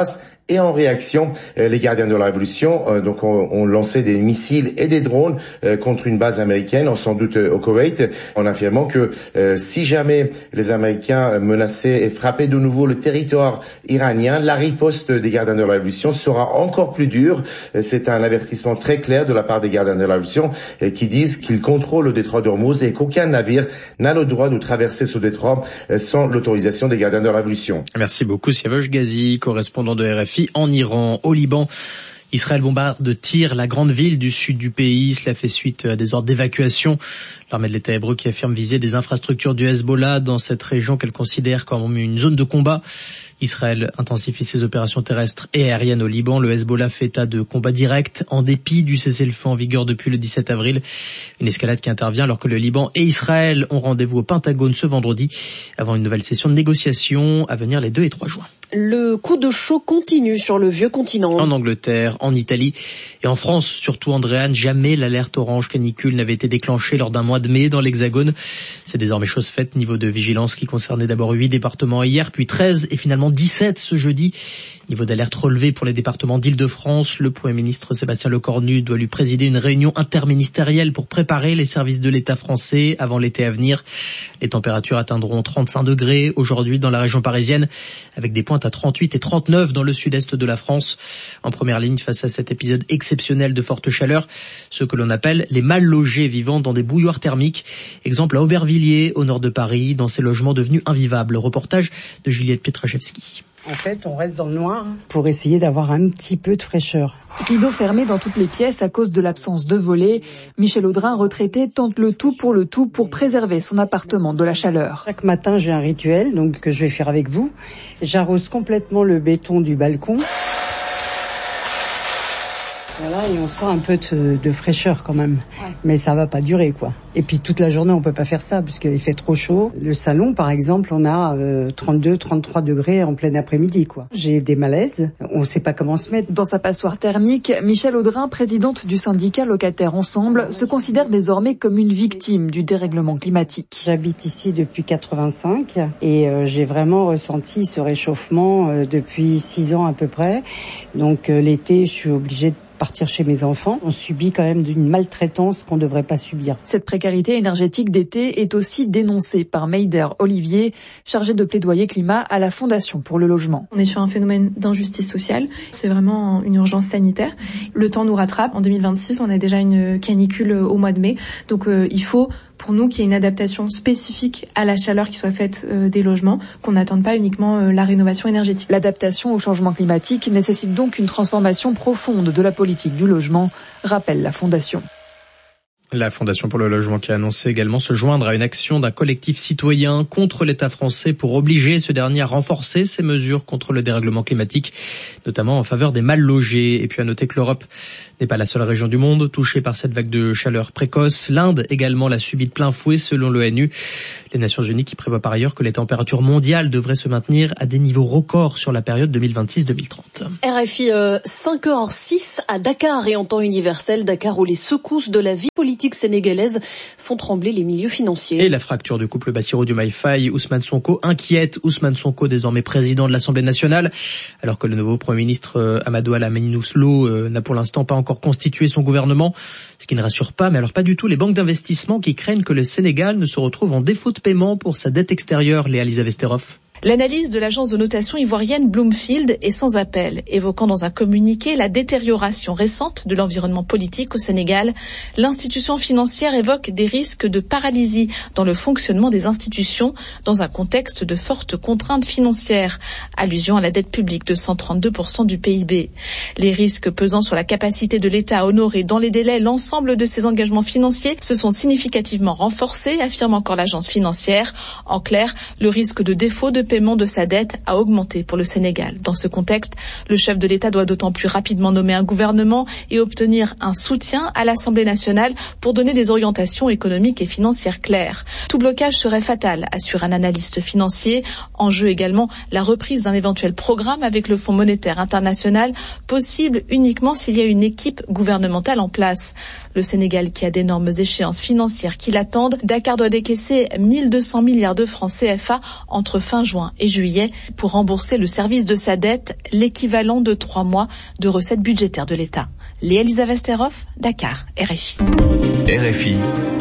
Et en réaction, les gardiens de la révolution ont lancé des missiles et des drones contre une base américaine, sans doute au Koweït, en affirmant que si jamais les Américains menaçaient et frappaient de nouveau le territoire iranien, la riposte des gardiens de la révolution sera encore plus dure. C'est un avertissement très clair de la part des gardiens de la révolution qui disent qu'ils contrôlent le détroit d'Ormuz et qu'aucun navire n'a le droit de traverser ce détroit sans l'autorisation des gardiens de la révolution. Merci beaucoup Siavash Ghazi, correspondant de RFI en Iran. Au Liban, Israël bombarde de tirs la grande ville du sud du pays. Cela fait suite à des ordres d'évacuation. L'armée de l'État hébreu qui affirme viser des infrastructures du Hezbollah dans cette région qu'elle considère comme une zone de combat. Israël intensifie ses opérations terrestres et aériennes au Liban. Le Hezbollah fait état de combats directs en dépit du cessez-le-feu en vigueur depuis le 17 avril. Une escalade qui intervient alors que le Liban et Israël ont rendez-vous au Pentagone ce vendredi avant une nouvelle session de négociation à venir les 2 et 3 juin. Le coup de chaud continue sur le vieux continent. En Angleterre, en Italie et en France, surtout Andréane, jamais l'alerte orange canicule n'avait été déclenchée lors d'un mois de mai dans l'Hexagone. C'est désormais chose faite, niveau de vigilance qui concernait d'abord 8 départements hier, puis 13 et finalement 17 ce jeudi. Niveau d'alerte relevé pour les départements d'Île-de-France. Le Premier ministre Sébastien Lecornu doit lui présider une réunion interministérielle pour préparer les services de l'État français avant l'été à venir. Les températures atteindront 35 degrés aujourd'hui dans la région parisienne, avec des pointes à 38 et 39 dans le sud-est de la France. En première ligne face à cet épisode exceptionnel de forte chaleur, ceux que l'on appelle les mal logés vivant dans des bouilloires thermiques. Exemple à Aubervilliers, au nord de Paris, dans ces logements devenus invivables. Reportage de Juliette Pietraszewski. En fait, on reste dans le noir pour essayer d'avoir un petit peu de fraîcheur. Rideaux fermés dans toutes les pièces à cause de l'absence de volets. Michel Audrin, retraité, tente le tout pour préserver son appartement de la chaleur. Chaque matin, j'ai un rituel donc que je vais faire avec vous. J'arrose complètement le béton du balcon. Voilà, et on sent un peu de fraîcheur quand même. Ouais. Mais ça va pas durer, quoi. Et puis toute la journée, on peut pas faire ça parce qu'il fait trop chaud. Le salon, par exemple, on a 32, 33 degrés en plein après-midi, quoi. J'ai des malaises. On sait pas comment se mettre. Dans sa passoire thermique, Michel Audrin, présidente du syndicat Locataires Ensemble, se considère désormais comme une victime du dérèglement climatique. J'habite ici depuis 85 et j'ai vraiment ressenti ce réchauffement depuis 6 ans à peu près. Donc l'été, je suis obligée de partir chez mes enfants. On subit quand même d'une maltraitance qu'on ne devrait pas subir. Cette précarité énergétique d'été est aussi dénoncée par Meider Olivier, chargé de plaidoyer climat à la Fondation pour le logement. On est sur un phénomène d'injustice sociale. C'est vraiment une urgence sanitaire. Le temps nous rattrape. En 2026, on a déjà une canicule au mois de mai. Donc il faut, pour nous, qu'il y ait une adaptation spécifique à la chaleur qui soit faite des logements, qu'on n'attende pas uniquement la rénovation énergétique. L'adaptation au changement climatique nécessite donc une transformation profonde de la politique du logement, rappelle la Fondation. La Fondation pour le logement qui a annoncé également se joindre à une action d'un collectif citoyen contre l'État français pour obliger ce dernier à renforcer ses mesures contre le dérèglement climatique, notamment en faveur des mal logés. Et puis à noter que l'Europe n'est pas la seule région du monde touchée par cette vague de chaleur précoce. L'Inde également l'a subie de plein fouet selon l'ONU. Les Nations Unies qui prévoient par ailleurs que les températures mondiales devraient se maintenir à des niveaux records sur la période 2026-2030. RFI 5h06 à Dakar et en temps universel, Dakar où les secousses de la vie politique sénégalaise font trembler les milieux financiers. Et la fracture du couple Bassirou Diomaye Faye, Ousmane Sonko inquiète. Ousmane Sonko désormais président de l'Assemblée nationale, alors que le nouveau Premier ministre Amadou Al-Aminouslou n'a pour l'instant pas encore constitué son gouvernement, ce qui ne rassure pas, mais alors pas du tout les banques d'investissement qui craignent que le Sénégal ne se retrouve en défaut de paiement pour sa dette extérieure. Léa-Lisa Vesterov. L'analyse de l'agence de notation ivoirienne Bloomfield est sans appel, évoquant dans un communiqué la détérioration récente de l'environnement politique au Sénégal. L'institution financière évoque des risques de paralysie dans le fonctionnement des institutions dans un contexte de fortes contraintes financières, allusion à la dette publique de 132% du PIB. Les risques pesant sur la capacité de l'État à honorer dans les délais l'ensemble de ses engagements financiers se sont significativement renforcés, affirme encore l'agence financière. En clair, le risque de défaut de paiement de sa dette a augmenté pour le Sénégal. Dans ce contexte, le chef de l'État doit d'autant plus rapidement nommer un gouvernement et obtenir un soutien à l'Assemblée nationale pour donner des orientations économiques et financières claires. Tout blocage serait fatal, assure un analyste financier. En jeu également la reprise d'un éventuel programme avec le Fonds monétaire international, possible uniquement s'il y a une équipe gouvernementale en place. Le Sénégal qui a d'énormes échéances financières qui l'attendent, Dakar doit décaisser 1200 milliards de francs CFA entre fin juin juin et juillet pour rembourser le service de sa dette, l'équivalent de 3 mois de recettes budgétaires de l'État. Léa Elisa Vesterhoff, Dakar, RFI. RFI,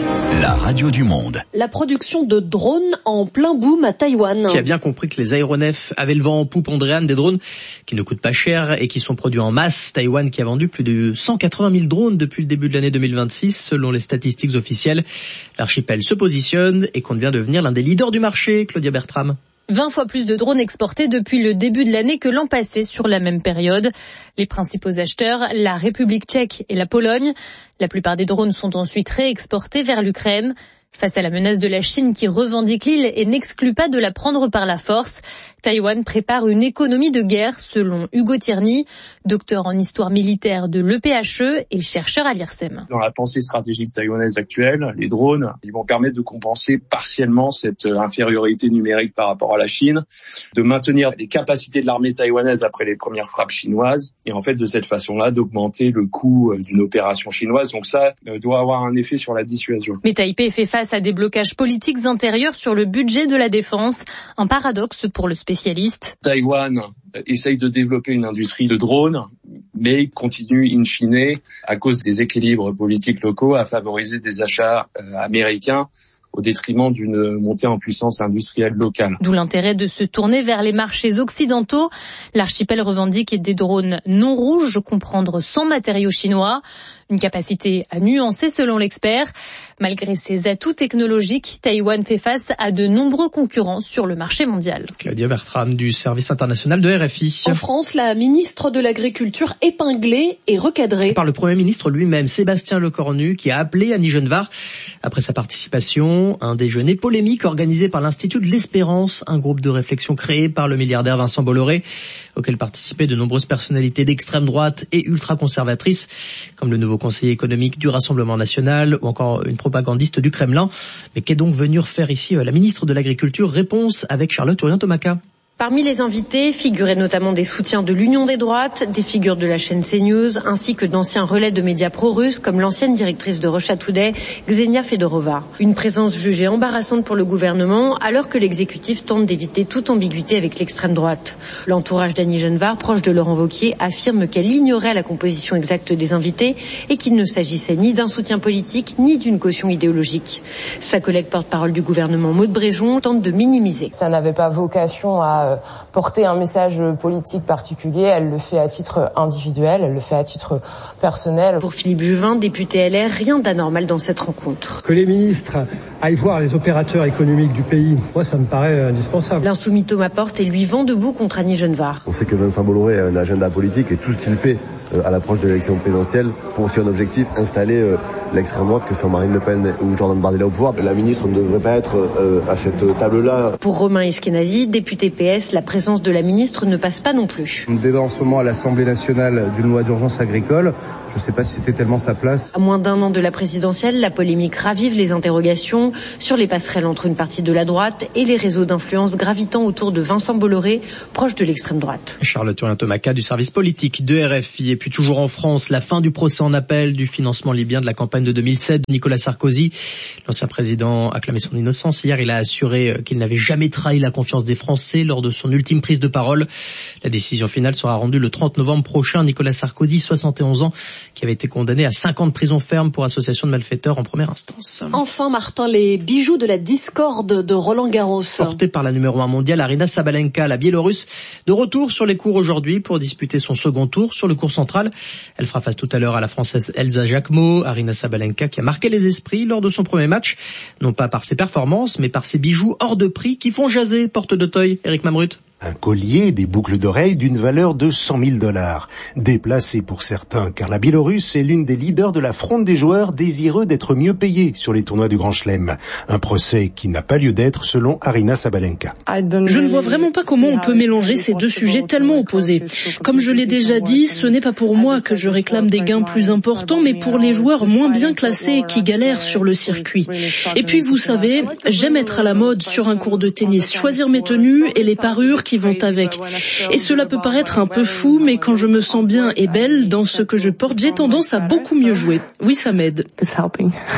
la radio du monde. La production de drones en plein boom à Taïwan. Qui a bien compris que les aéronefs avaient le vent en poupe, Andréane, des drones qui ne coûtent pas cher et qui sont produits en masse. Taïwan qui a vendu plus de 180 000 drones depuis le début de l'année 2026, selon les statistiques officielles. L'archipel se positionne et compte bien devenir l'un des leaders du marché. Claudia Bertram. 20 fois plus de drones exportés depuis le début de l'année que l'an passé sur la même période. Les principaux acheteurs, la République tchèque et la Pologne. La plupart des drones sont ensuite réexportés vers l'Ukraine. Face à la menace de la Chine qui revendique l'île et n'exclut pas de la prendre par la force, Taïwan prépare une économie de guerre, selon Hugo Tierney, docteur en histoire militaire de l'EPHE et chercheur à l'IRSEM. Dans la pensée stratégique taïwanaise actuelle, les drones, ils vont permettre de compenser partiellement cette infériorité numérique par rapport à la Chine, de maintenir les capacités de l'armée taïwanaise après les premières frappes chinoises, et en fait de cette façon-là d'augmenter le coût d'une opération chinoise. Donc ça doit avoir un effet sur la dissuasion. Mais Taipei fait face à des blocages politiques intérieurs sur le budget de la défense, un paradoxe pour le spécialiste. Taïwan essaye de développer une industrie de drones, mais continue in fine, à cause des équilibres politiques locaux, à favoriser des achats américains au détriment d'une montée en puissance industrielle locale. D'où l'intérêt de se tourner vers les marchés occidentaux. L'archipel revendique des drones non rouges, comprendre sans matériaux chinois. Une capacité à nuancer selon l'expert. Malgré ses atouts technologiques, Taïwan fait face à de nombreux concurrents sur le marché mondial. Claudia Bertram du service international de RFI. En France, la ministre de l'Agriculture épinglée et recadrée. Par le Premier ministre lui-même, Sébastien Lecornu, qui a appelé Annie Genevard après sa participation à un déjeuner polémique organisé par l'Institut de l'Espérance, un groupe de réflexion créé par le milliardaire Vincent Bolloré, auquel participaient de nombreuses personnalités d'extrême droite et ultra-conservatrices, comme le nouveau conseiller économique du Rassemblement national ou encore une propagandiste du Kremlin. Mais qu'est donc venue faire ici la ministre de l'Agriculture? Réponse avec Charlotte Urien-Tomaka. Parmi les invités figuraient notamment des soutiens de l'Union des droites, des figures de la chaîne CNews, ainsi que d'anciens relais de médias pro-russes comme l'ancienne directrice de Russia Today, Ksenia Fedorova. Une présence jugée embarrassante pour le gouvernement, alors que l'exécutif tente d'éviter toute ambiguïté avec l'extrême droite. L'entourage d'Annie Genevard, proche de Laurent Wauquiez, affirme qu'elle ignorait la composition exacte des invités et qu'il ne s'agissait ni d'un soutien politique, ni d'une caution idéologique. Sa collègue porte-parole du gouvernement, Maud Bréjon, tente de minimiser. Ça n'avait pas vocation à porter un message politique particulier, elle le fait à titre individuel, elle le fait à titre personnel. Pour Philippe Juvin, député LR, rien d'anormal dans cette rencontre. Que les ministres aillent voir les opérateurs économiques du pays, moi ça me paraît indispensable. L'insoumis Thomas Porte est lui vent debout contre Annie Genevard. On sait que Vincent Bolloré a un agenda politique et tout ce qu'il fait à l'approche de l'élection présidentielle poursuit un objectif, installer l'extrême droite, que ce soit Marine Le Pen ou Jordan Bardella au pouvoir. La ministre ne devrait pas être à cette table-là. Pour Romain Eskenazi, député PS, la présence de la ministre ne passe pas non plus. On débat en ce moment à l'Assemblée nationale d'une loi d'urgence agricole. Je ne sais pas si c'était tellement sa place. À moins d'un an de la présidentielle, la polémique ravive les interrogations sur les passerelles entre une partie de la droite et les réseaux d'influence gravitant autour de Vincent Bolloré, proche de l'extrême droite. Charlotte Urien-Tomaka du service politique de RFI. Et puis toujours en France, la fin du procès en appel du financement libyen de la campagne de 2007. Nicolas Sarkozy, l'ancien président, a clamé son innocence. Hier, il a assuré qu'il n'avait jamais trahi la confiance des Français lors de son ultime prise de parole. La décision finale sera rendue le 30 novembre prochain. Nicolas Sarkozy, 71 ans, qui avait été condamné à 5 ans de prison ferme pour association de malfaiteurs en première instance. Enfin, Martin, les bijoux de la discorde de Roland Garros. Portée par la numéro 1 mondiale, Aryna Sabalenka, la Biélorusse, de retour sur les cours aujourd'hui pour disputer son second tour sur le court central. Elle fera face tout à l'heure à la Française Elsa Jacquemot. Aryna Sabalenka qui a marqué les esprits lors de son premier match, non pas par ses performances, mais par ses bijoux hors de prix qui font jaser porte d'Auteuil. Éric Mamrut. Un collier, des boucles d'oreilles d'une valeur de $100 000. Déplacé pour certains, car la Biélorusse est l'une des leaders de la fronde des joueurs désireux d'être mieux payés sur les tournois du Grand Chelem. Un procès qui n'a pas lieu d'être selon Aryna Sabalenka. Je ne vois vraiment pas comment on peut mélanger ces deux sujets tellement opposés. Comme je l'ai déjà dit, ce n'est pas pour moi que je réclame des gains plus importants, mais pour les joueurs moins bien classés qui galèrent sur le circuit. Et puis, vous savez, j'aime être à la mode sur un court de tennis, choisir mes tenues et les parures qui vont avec. Et cela peut paraître un peu fou, mais quand je me sens bien et belle dans ce que je porte, j'ai tendance à beaucoup mieux jouer. Oui, ça m'aide.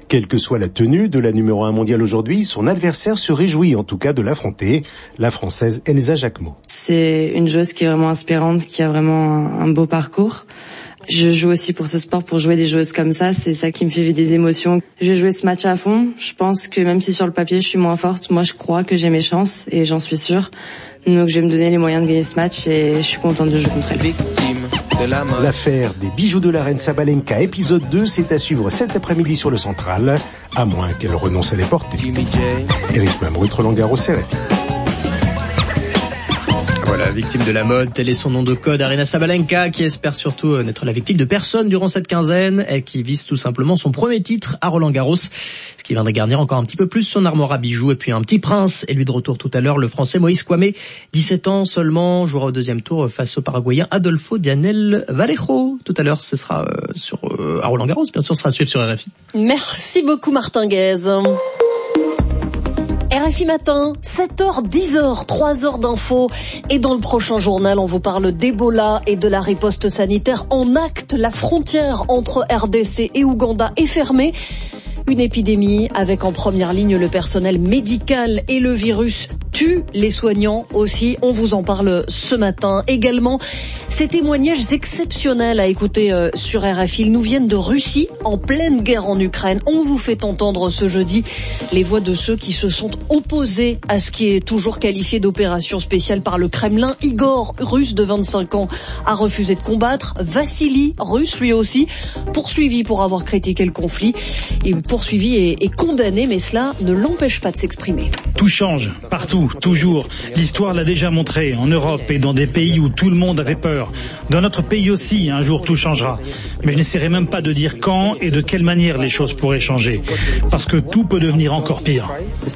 Quelle que soit la tenue de la numéro 1 mondiale aujourd'hui, son adversaire se réjouit en tout cas de l'affronter, la Française Elsa Jacquemot. C'est une joueuse qui est vraiment inspirante, qui a vraiment un beau parcours. Je joue aussi pour ce sport, pour jouer des joueuses comme ça, c'est ça qui me fait vivre des émotions. Je vais jouer ce match à fond, je pense que même si sur le papier je suis moins forte, moi je crois que j'ai mes chances et j'en suis sûre. Donc je vais me donner les moyens de gagner ce match et je suis contente de jouer contre elle. L'affaire des bijoux de la reine Sabalenka, épisode 2, c'est à suivre cet après-midi sur le Central, à moins qu'elle renonce à les porter. Eric Mamrout, Roland-Garros, RFI. Voilà, victime de la mode, tel est son nom de code, Aryna Sabalenka, qui espère surtout n'être la victime de personne durant cette quinzaine, et qui vise tout simplement son premier titre à Roland-Garros, ce qui viendrait garnir encore un petit peu plus son armoire à bijoux. Et puis un petit prince, et lui de retour tout à l'heure, le français Moïse Kouamé, 17 ans seulement, jouera au deuxième tour face au paraguayen Adolfo Dianel Vallejo. Tout à l'heure, ce sera à Roland-Garros, bien sûr, ce sera à suivre sur RFI. Merci beaucoup Martin Guez. RFI Matin, 7h, 10h, 3 heures d'infos. Et dans le prochain journal, on vous parle d'Ebola et de la riposte sanitaire en acte. La frontière entre RDC et Ouganda est fermée. Une épidémie avec en première ligne le personnel médical et le virus tue les soignants aussi. On vous en parle ce matin. Également, ces témoignages exceptionnels à écouter sur RFI. Ils nous viennent de Russie, en pleine guerre en Ukraine. On vous fait entendre ce jeudi les voix de ceux qui se sont opposés à ce qui est toujours qualifié d'opération spéciale par le Kremlin. Igor, russe de 25 ans, a refusé de combattre. Vassili, russe lui aussi, poursuivi pour avoir critiqué le conflit. Il poursuivi et condamné, mais cela ne l'empêche pas de s'exprimer. Tout change, partout, toujours. L'histoire l'a déjà montré, en Europe et dans des pays où tout le monde avait peur. Dans notre pays aussi, un jour tout changera. Mais je n'essaierai même pas de dire quand et de quelle manière les choses pourraient changer. Parce que tout peut devenir encore pire.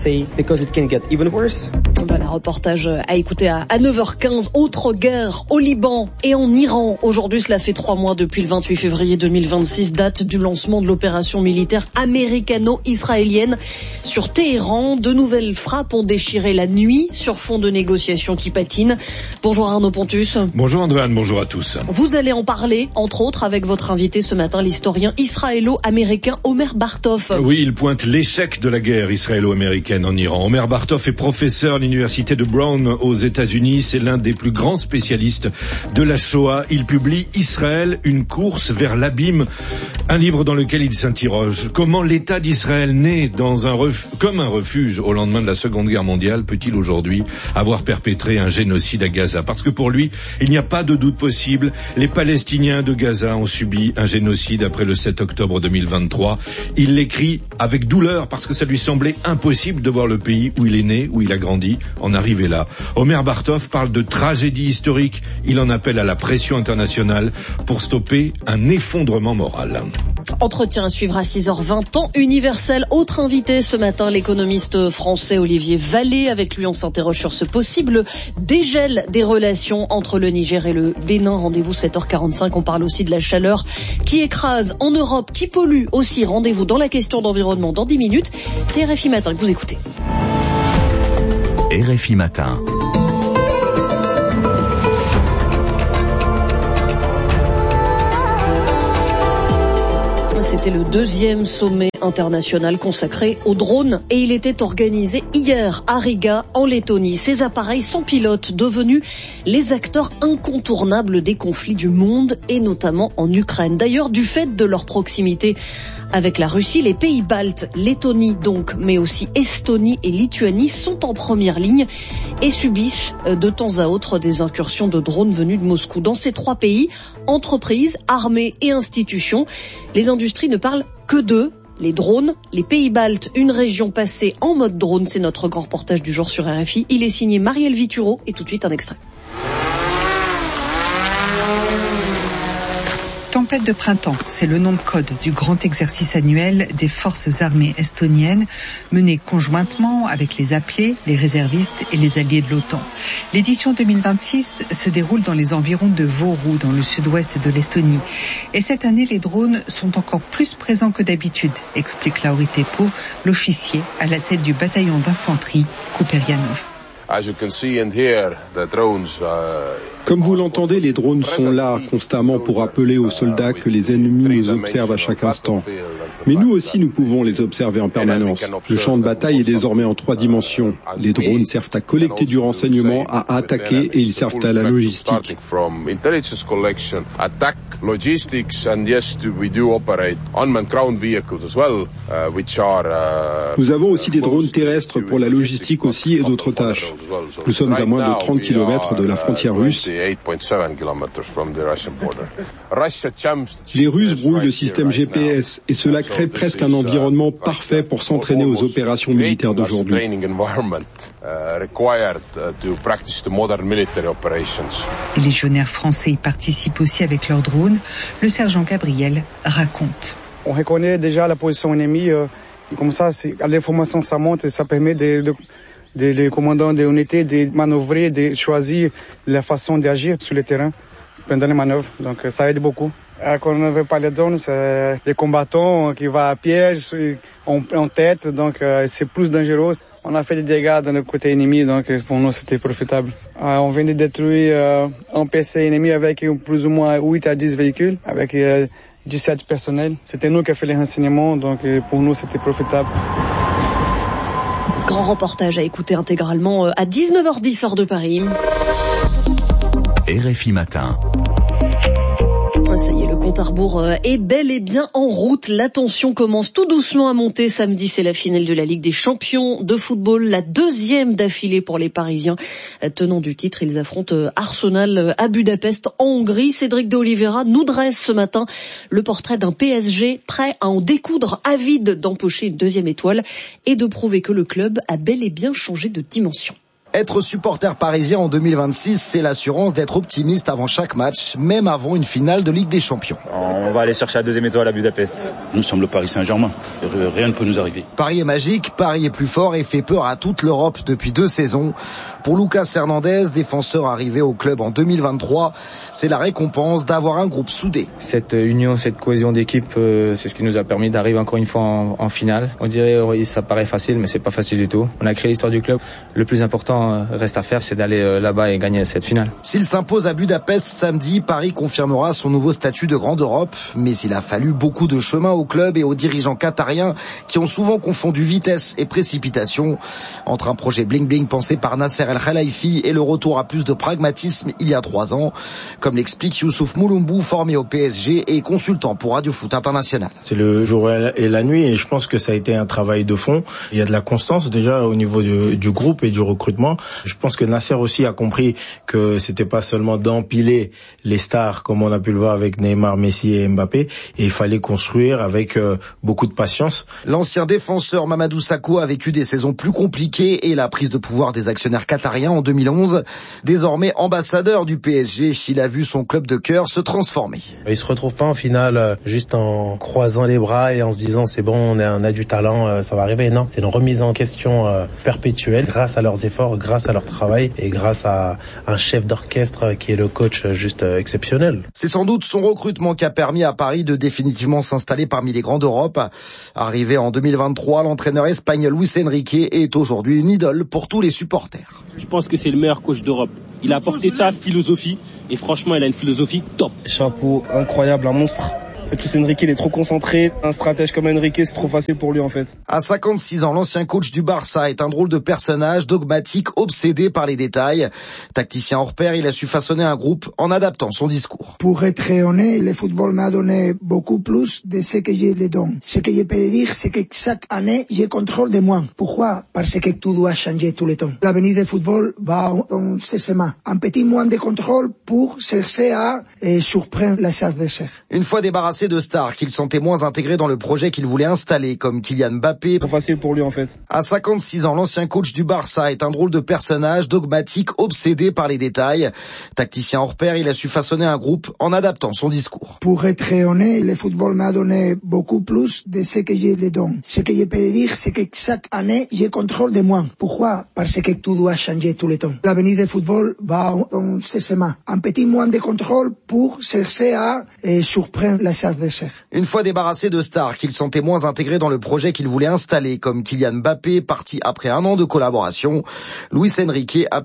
Voilà, reportage à écouter à 9h15. Autre guerre au Liban et en Iran. Aujourd'hui, cela fait 3 mois depuis le 28 février 2026, date du lancement de l'opération militaire américano-israélienne sur Téhéran. De nouvelles frappes ont déchiré la nuit sur fond de négociations qui patinent. Bonjour Arnaud Pontus. Bonjour Andréane, bonjour à tous. Vous allez en parler, entre autres, avec votre invité ce matin, l'historien israélo-américain Omer Bartov. Oui, il pointe l'échec de la guerre israélo-américaine en Iran. Omer Bartov est professeur à l'université de Brown aux États-Unis. C'est l'un des plus grands spécialistes de la Shoah. Il publie Israël, une course vers l'abîme, un livre dans lequel il s'interroge. Comment l'État d'Israël, né comme un refuge au lendemain de la Seconde Guerre mondiale, peut-il aujourd'hui avoir perpétré un génocide à Gaza? Parce que pour lui, il n'y a pas de doute possible. Les Palestiniens de Gaza ont subi un génocide après le 7 octobre 2023. Il l'écrit avec douleur parce que ça lui semblait impossible de voir le pays où il est né, où il a grandi, en arriver là. Omer Bartov parle de tragédie historique. Il en appelle à la pression internationale pour stopper un effondrement moral. Entretien à suivre à 6h20, temps universel. Autre invité ce matin, l'économiste français Olivier Vallée. Avec lui, on s'interroge sur ce possible dégel des relations entre le Niger et le Bénin. Rendez-vous 7h45. On parle aussi de la chaleur qui écrase en Europe, qui pollue aussi. Rendez-vous dans la question d'environnement dans 10 minutes. C'est RFI Matin que vous écoutez. RFI Matin. C'était le 2e sommet international consacré aux drones et il était organisé hier à Riga, en Lettonie. Ces appareils sans pilote devenus les acteurs incontournables des conflits du monde et notamment en Ukraine. D'ailleurs, du fait de leur proximité avec la Russie, les pays baltes, Lettonie donc, mais aussi Estonie et Lituanie sont en première ligne et subissent de temps à autre des incursions de drones venus de Moscou. Dans ces 3 pays, entreprises, armées et institutions, les industries ne parlent que d'eux. Les drones, les pays baltes, une région passée en mode drone, c'est notre grand reportage du jour sur RFI. Il est signé Marielle Vituro et tout de suite un extrait. Tempête de printemps, c'est le nom de code du grand exercice annuel des forces armées estoniennes mené conjointement avec les appelés, les réservistes et les alliés de l'OTAN. L'édition 2026 se déroule dans les environs de Võru, dans le sud-ouest de l'Estonie. Et cette année, les drones sont encore plus présents que d'habitude, explique Lauri Teppo, l'officier à la tête du bataillon d'infanterie Kuperjanov. Comme vous l'entendez, les drones sont là constamment pour rappeler aux soldats que les ennemis nous observent à chaque instant. Mais nous aussi, nous pouvons les observer en permanence. Le champ de bataille est désormais en 3 dimensions. Les drones servent à collecter du renseignement, à attaquer et ils servent à la logistique. Nous avons aussi des drones terrestres pour la logistique aussi et d'autres tâches. Nous sommes à moins de 30 km de la frontière russe. Les Russes brouillent le système GPS et cela crée presque un environnement parfait pour s'entraîner aux opérations militaires d'aujourd'hui. Les légionnaires français y participent aussi avec leurs drones. Le sergent Gabriel raconte. On reconnaît déjà la position ennemie. Comme ça, l'information ça monte et ça permet les commandants des unités de manœuvrer, de choisir la façon d'agir sur le terrain pendant les manœuvres. Donc ça aide beaucoup. Quand on ne veut pas les drones, c'est les combattants qui vont à piège, en tête, donc c'est plus dangereux. On a fait des dégâts dans le côté ennemi, donc pour nous c'était profitable. On vient de détruire un PC ennemi avec plus ou moins 8 à 10 véhicules, avec 17 personnels. C'était nous qui avons fait les renseignements, donc pour nous c'était profitable. Grand reportage à écouter intégralement à 19h10 heure de Paris. RFI Matin. Ça y est, le compte à rebours est bel et bien en route. La tension commence tout doucement à monter. Samedi, c'est la finale de la Ligue des Champions de football, la 2e d'affilée pour les Parisiens. Tenants du titre, ils affrontent Arsenal à Budapest, en Hongrie. Cédric de Oliveira nous dresse ce matin le portrait d'un PSG prêt à en découdre, avide d'empocher une 2e étoile et de prouver que le club a bel et bien changé de dimension. Être supporter parisien en 2026, c'est l'assurance d'être optimiste avant chaque match, même avant une finale de Ligue des Champions. On va aller chercher la 2e étoile à Budapest. Nous sommes le Paris Saint-Germain. Rien ne peut nous arriver. Paris est magique, Paris est plus fort et fait peur à toute l'Europe depuis 2 saisons. Pour Lucas Hernandez, défenseur arrivé au club en 2023, c'est la récompense d'avoir un groupe soudé. Cette union, cette cohésion d'équipe, c'est ce qui nous a permis d'arriver encore une fois en finale. On dirait, ça paraît facile, mais c'est pas facile du tout. On a créé l'histoire du club. Le plus important reste à faire, c'est d'aller là-bas et gagner cette finale. S'il s'impose à Budapest samedi, Paris confirmera son nouveau statut de grande Europe. Mais il a fallu beaucoup de chemin au club et aux dirigeants qatariens qui ont souvent confondu vitesse et précipitation entre un projet bling-bling pensé par Nasser El Khelaifi et le retour à plus de pragmatisme il y a 3 ans. Comme l'explique Youssouf Moulombou, formé au PSG et consultant pour Radio Foot International. C'est le jour et la nuit et je pense que ça a été un travail de fond. Il y a de la constance déjà au niveau du groupe et du recrutement. Je pense que Nasser aussi a compris que c'était pas seulement d'empiler les stars comme on a pu le voir avec Neymar, Messi et Mbappé, et il fallait construire avec beaucoup de patience. L'ancien défenseur Mamadou Sakho a vécu des saisons plus compliquées et la prise de pouvoir des actionnaires qatariens en 2011. Désormais ambassadeur du PSG, il a vu son club de cœur se transformer. Il se retrouve pas en finale juste en croisant les bras et en se disant c'est bon, on a du talent, ça va arriver. Non, c'est une remise en question perpétuelle grâce à leurs efforts, grâce à leur travail et grâce à un chef d'orchestre qui est le coach juste exceptionnel. C'est sans doute son recrutement qui a permis à Paris de définitivement s'installer parmi les grands d'Europe. Arrivé en 2023, l'entraîneur espagnol Luis Enrique est aujourd'hui une idole pour tous les supporters. Je pense que c'est le meilleur coach d'Europe. Il a apporté sa philosophie et franchement, il a une philosophie top. Chapeau, incroyable, un monstre. Luis Enrique, il est trop concentré. Un stratège comme Enrique, c'est trop facile pour lui, en fait. À 56 ans, l'ancien coach du Barça est un drôle de personnage, dogmatique, obsédé par les détails. Tacticien hors pair, il a su façonner un groupe en adaptant son discours. Pour être honnête, le football m'a donné beaucoup plus de ce que je le donne. Ce que je peux dire, c'est que chaque année, je contrôle de moins. Pourquoi? Parce que tout doit changer tout le temps. L'avenir du football va dans ces mains. Un petit moins de contrôle pour chercher à surprendre les adversaires. Une fois débarrassé de stars qu'il sentait moins intégrés dans le projet qu'il voulait installer, comme Kylian Mbappé. Trop facile pour lui, en fait. À 56 ans, l'ancien coach du Barça est un drôle de personnage, dogmatique, obsédé par les détails. Tacticien hors pair, il a su façonner un groupe en adaptant son discours. Pour être honnête, le football m'a donné beaucoup plus de ce que je le donne. Ce que je peux dire, c'est que chaque année, je contrôle de moins. Pourquoi? Parce que tout doit changer tout le temps. L'avenir du football va dans ces mains. Un petit moins de contrôle pour chercher à surprendre les ça de ser. Une fois débarrassé de stars qu'il sentait moins intégrés dans le projet qu'il voulait installer, comme Kylian Mbappé, parti après un an de collaboration, Luis Enrique a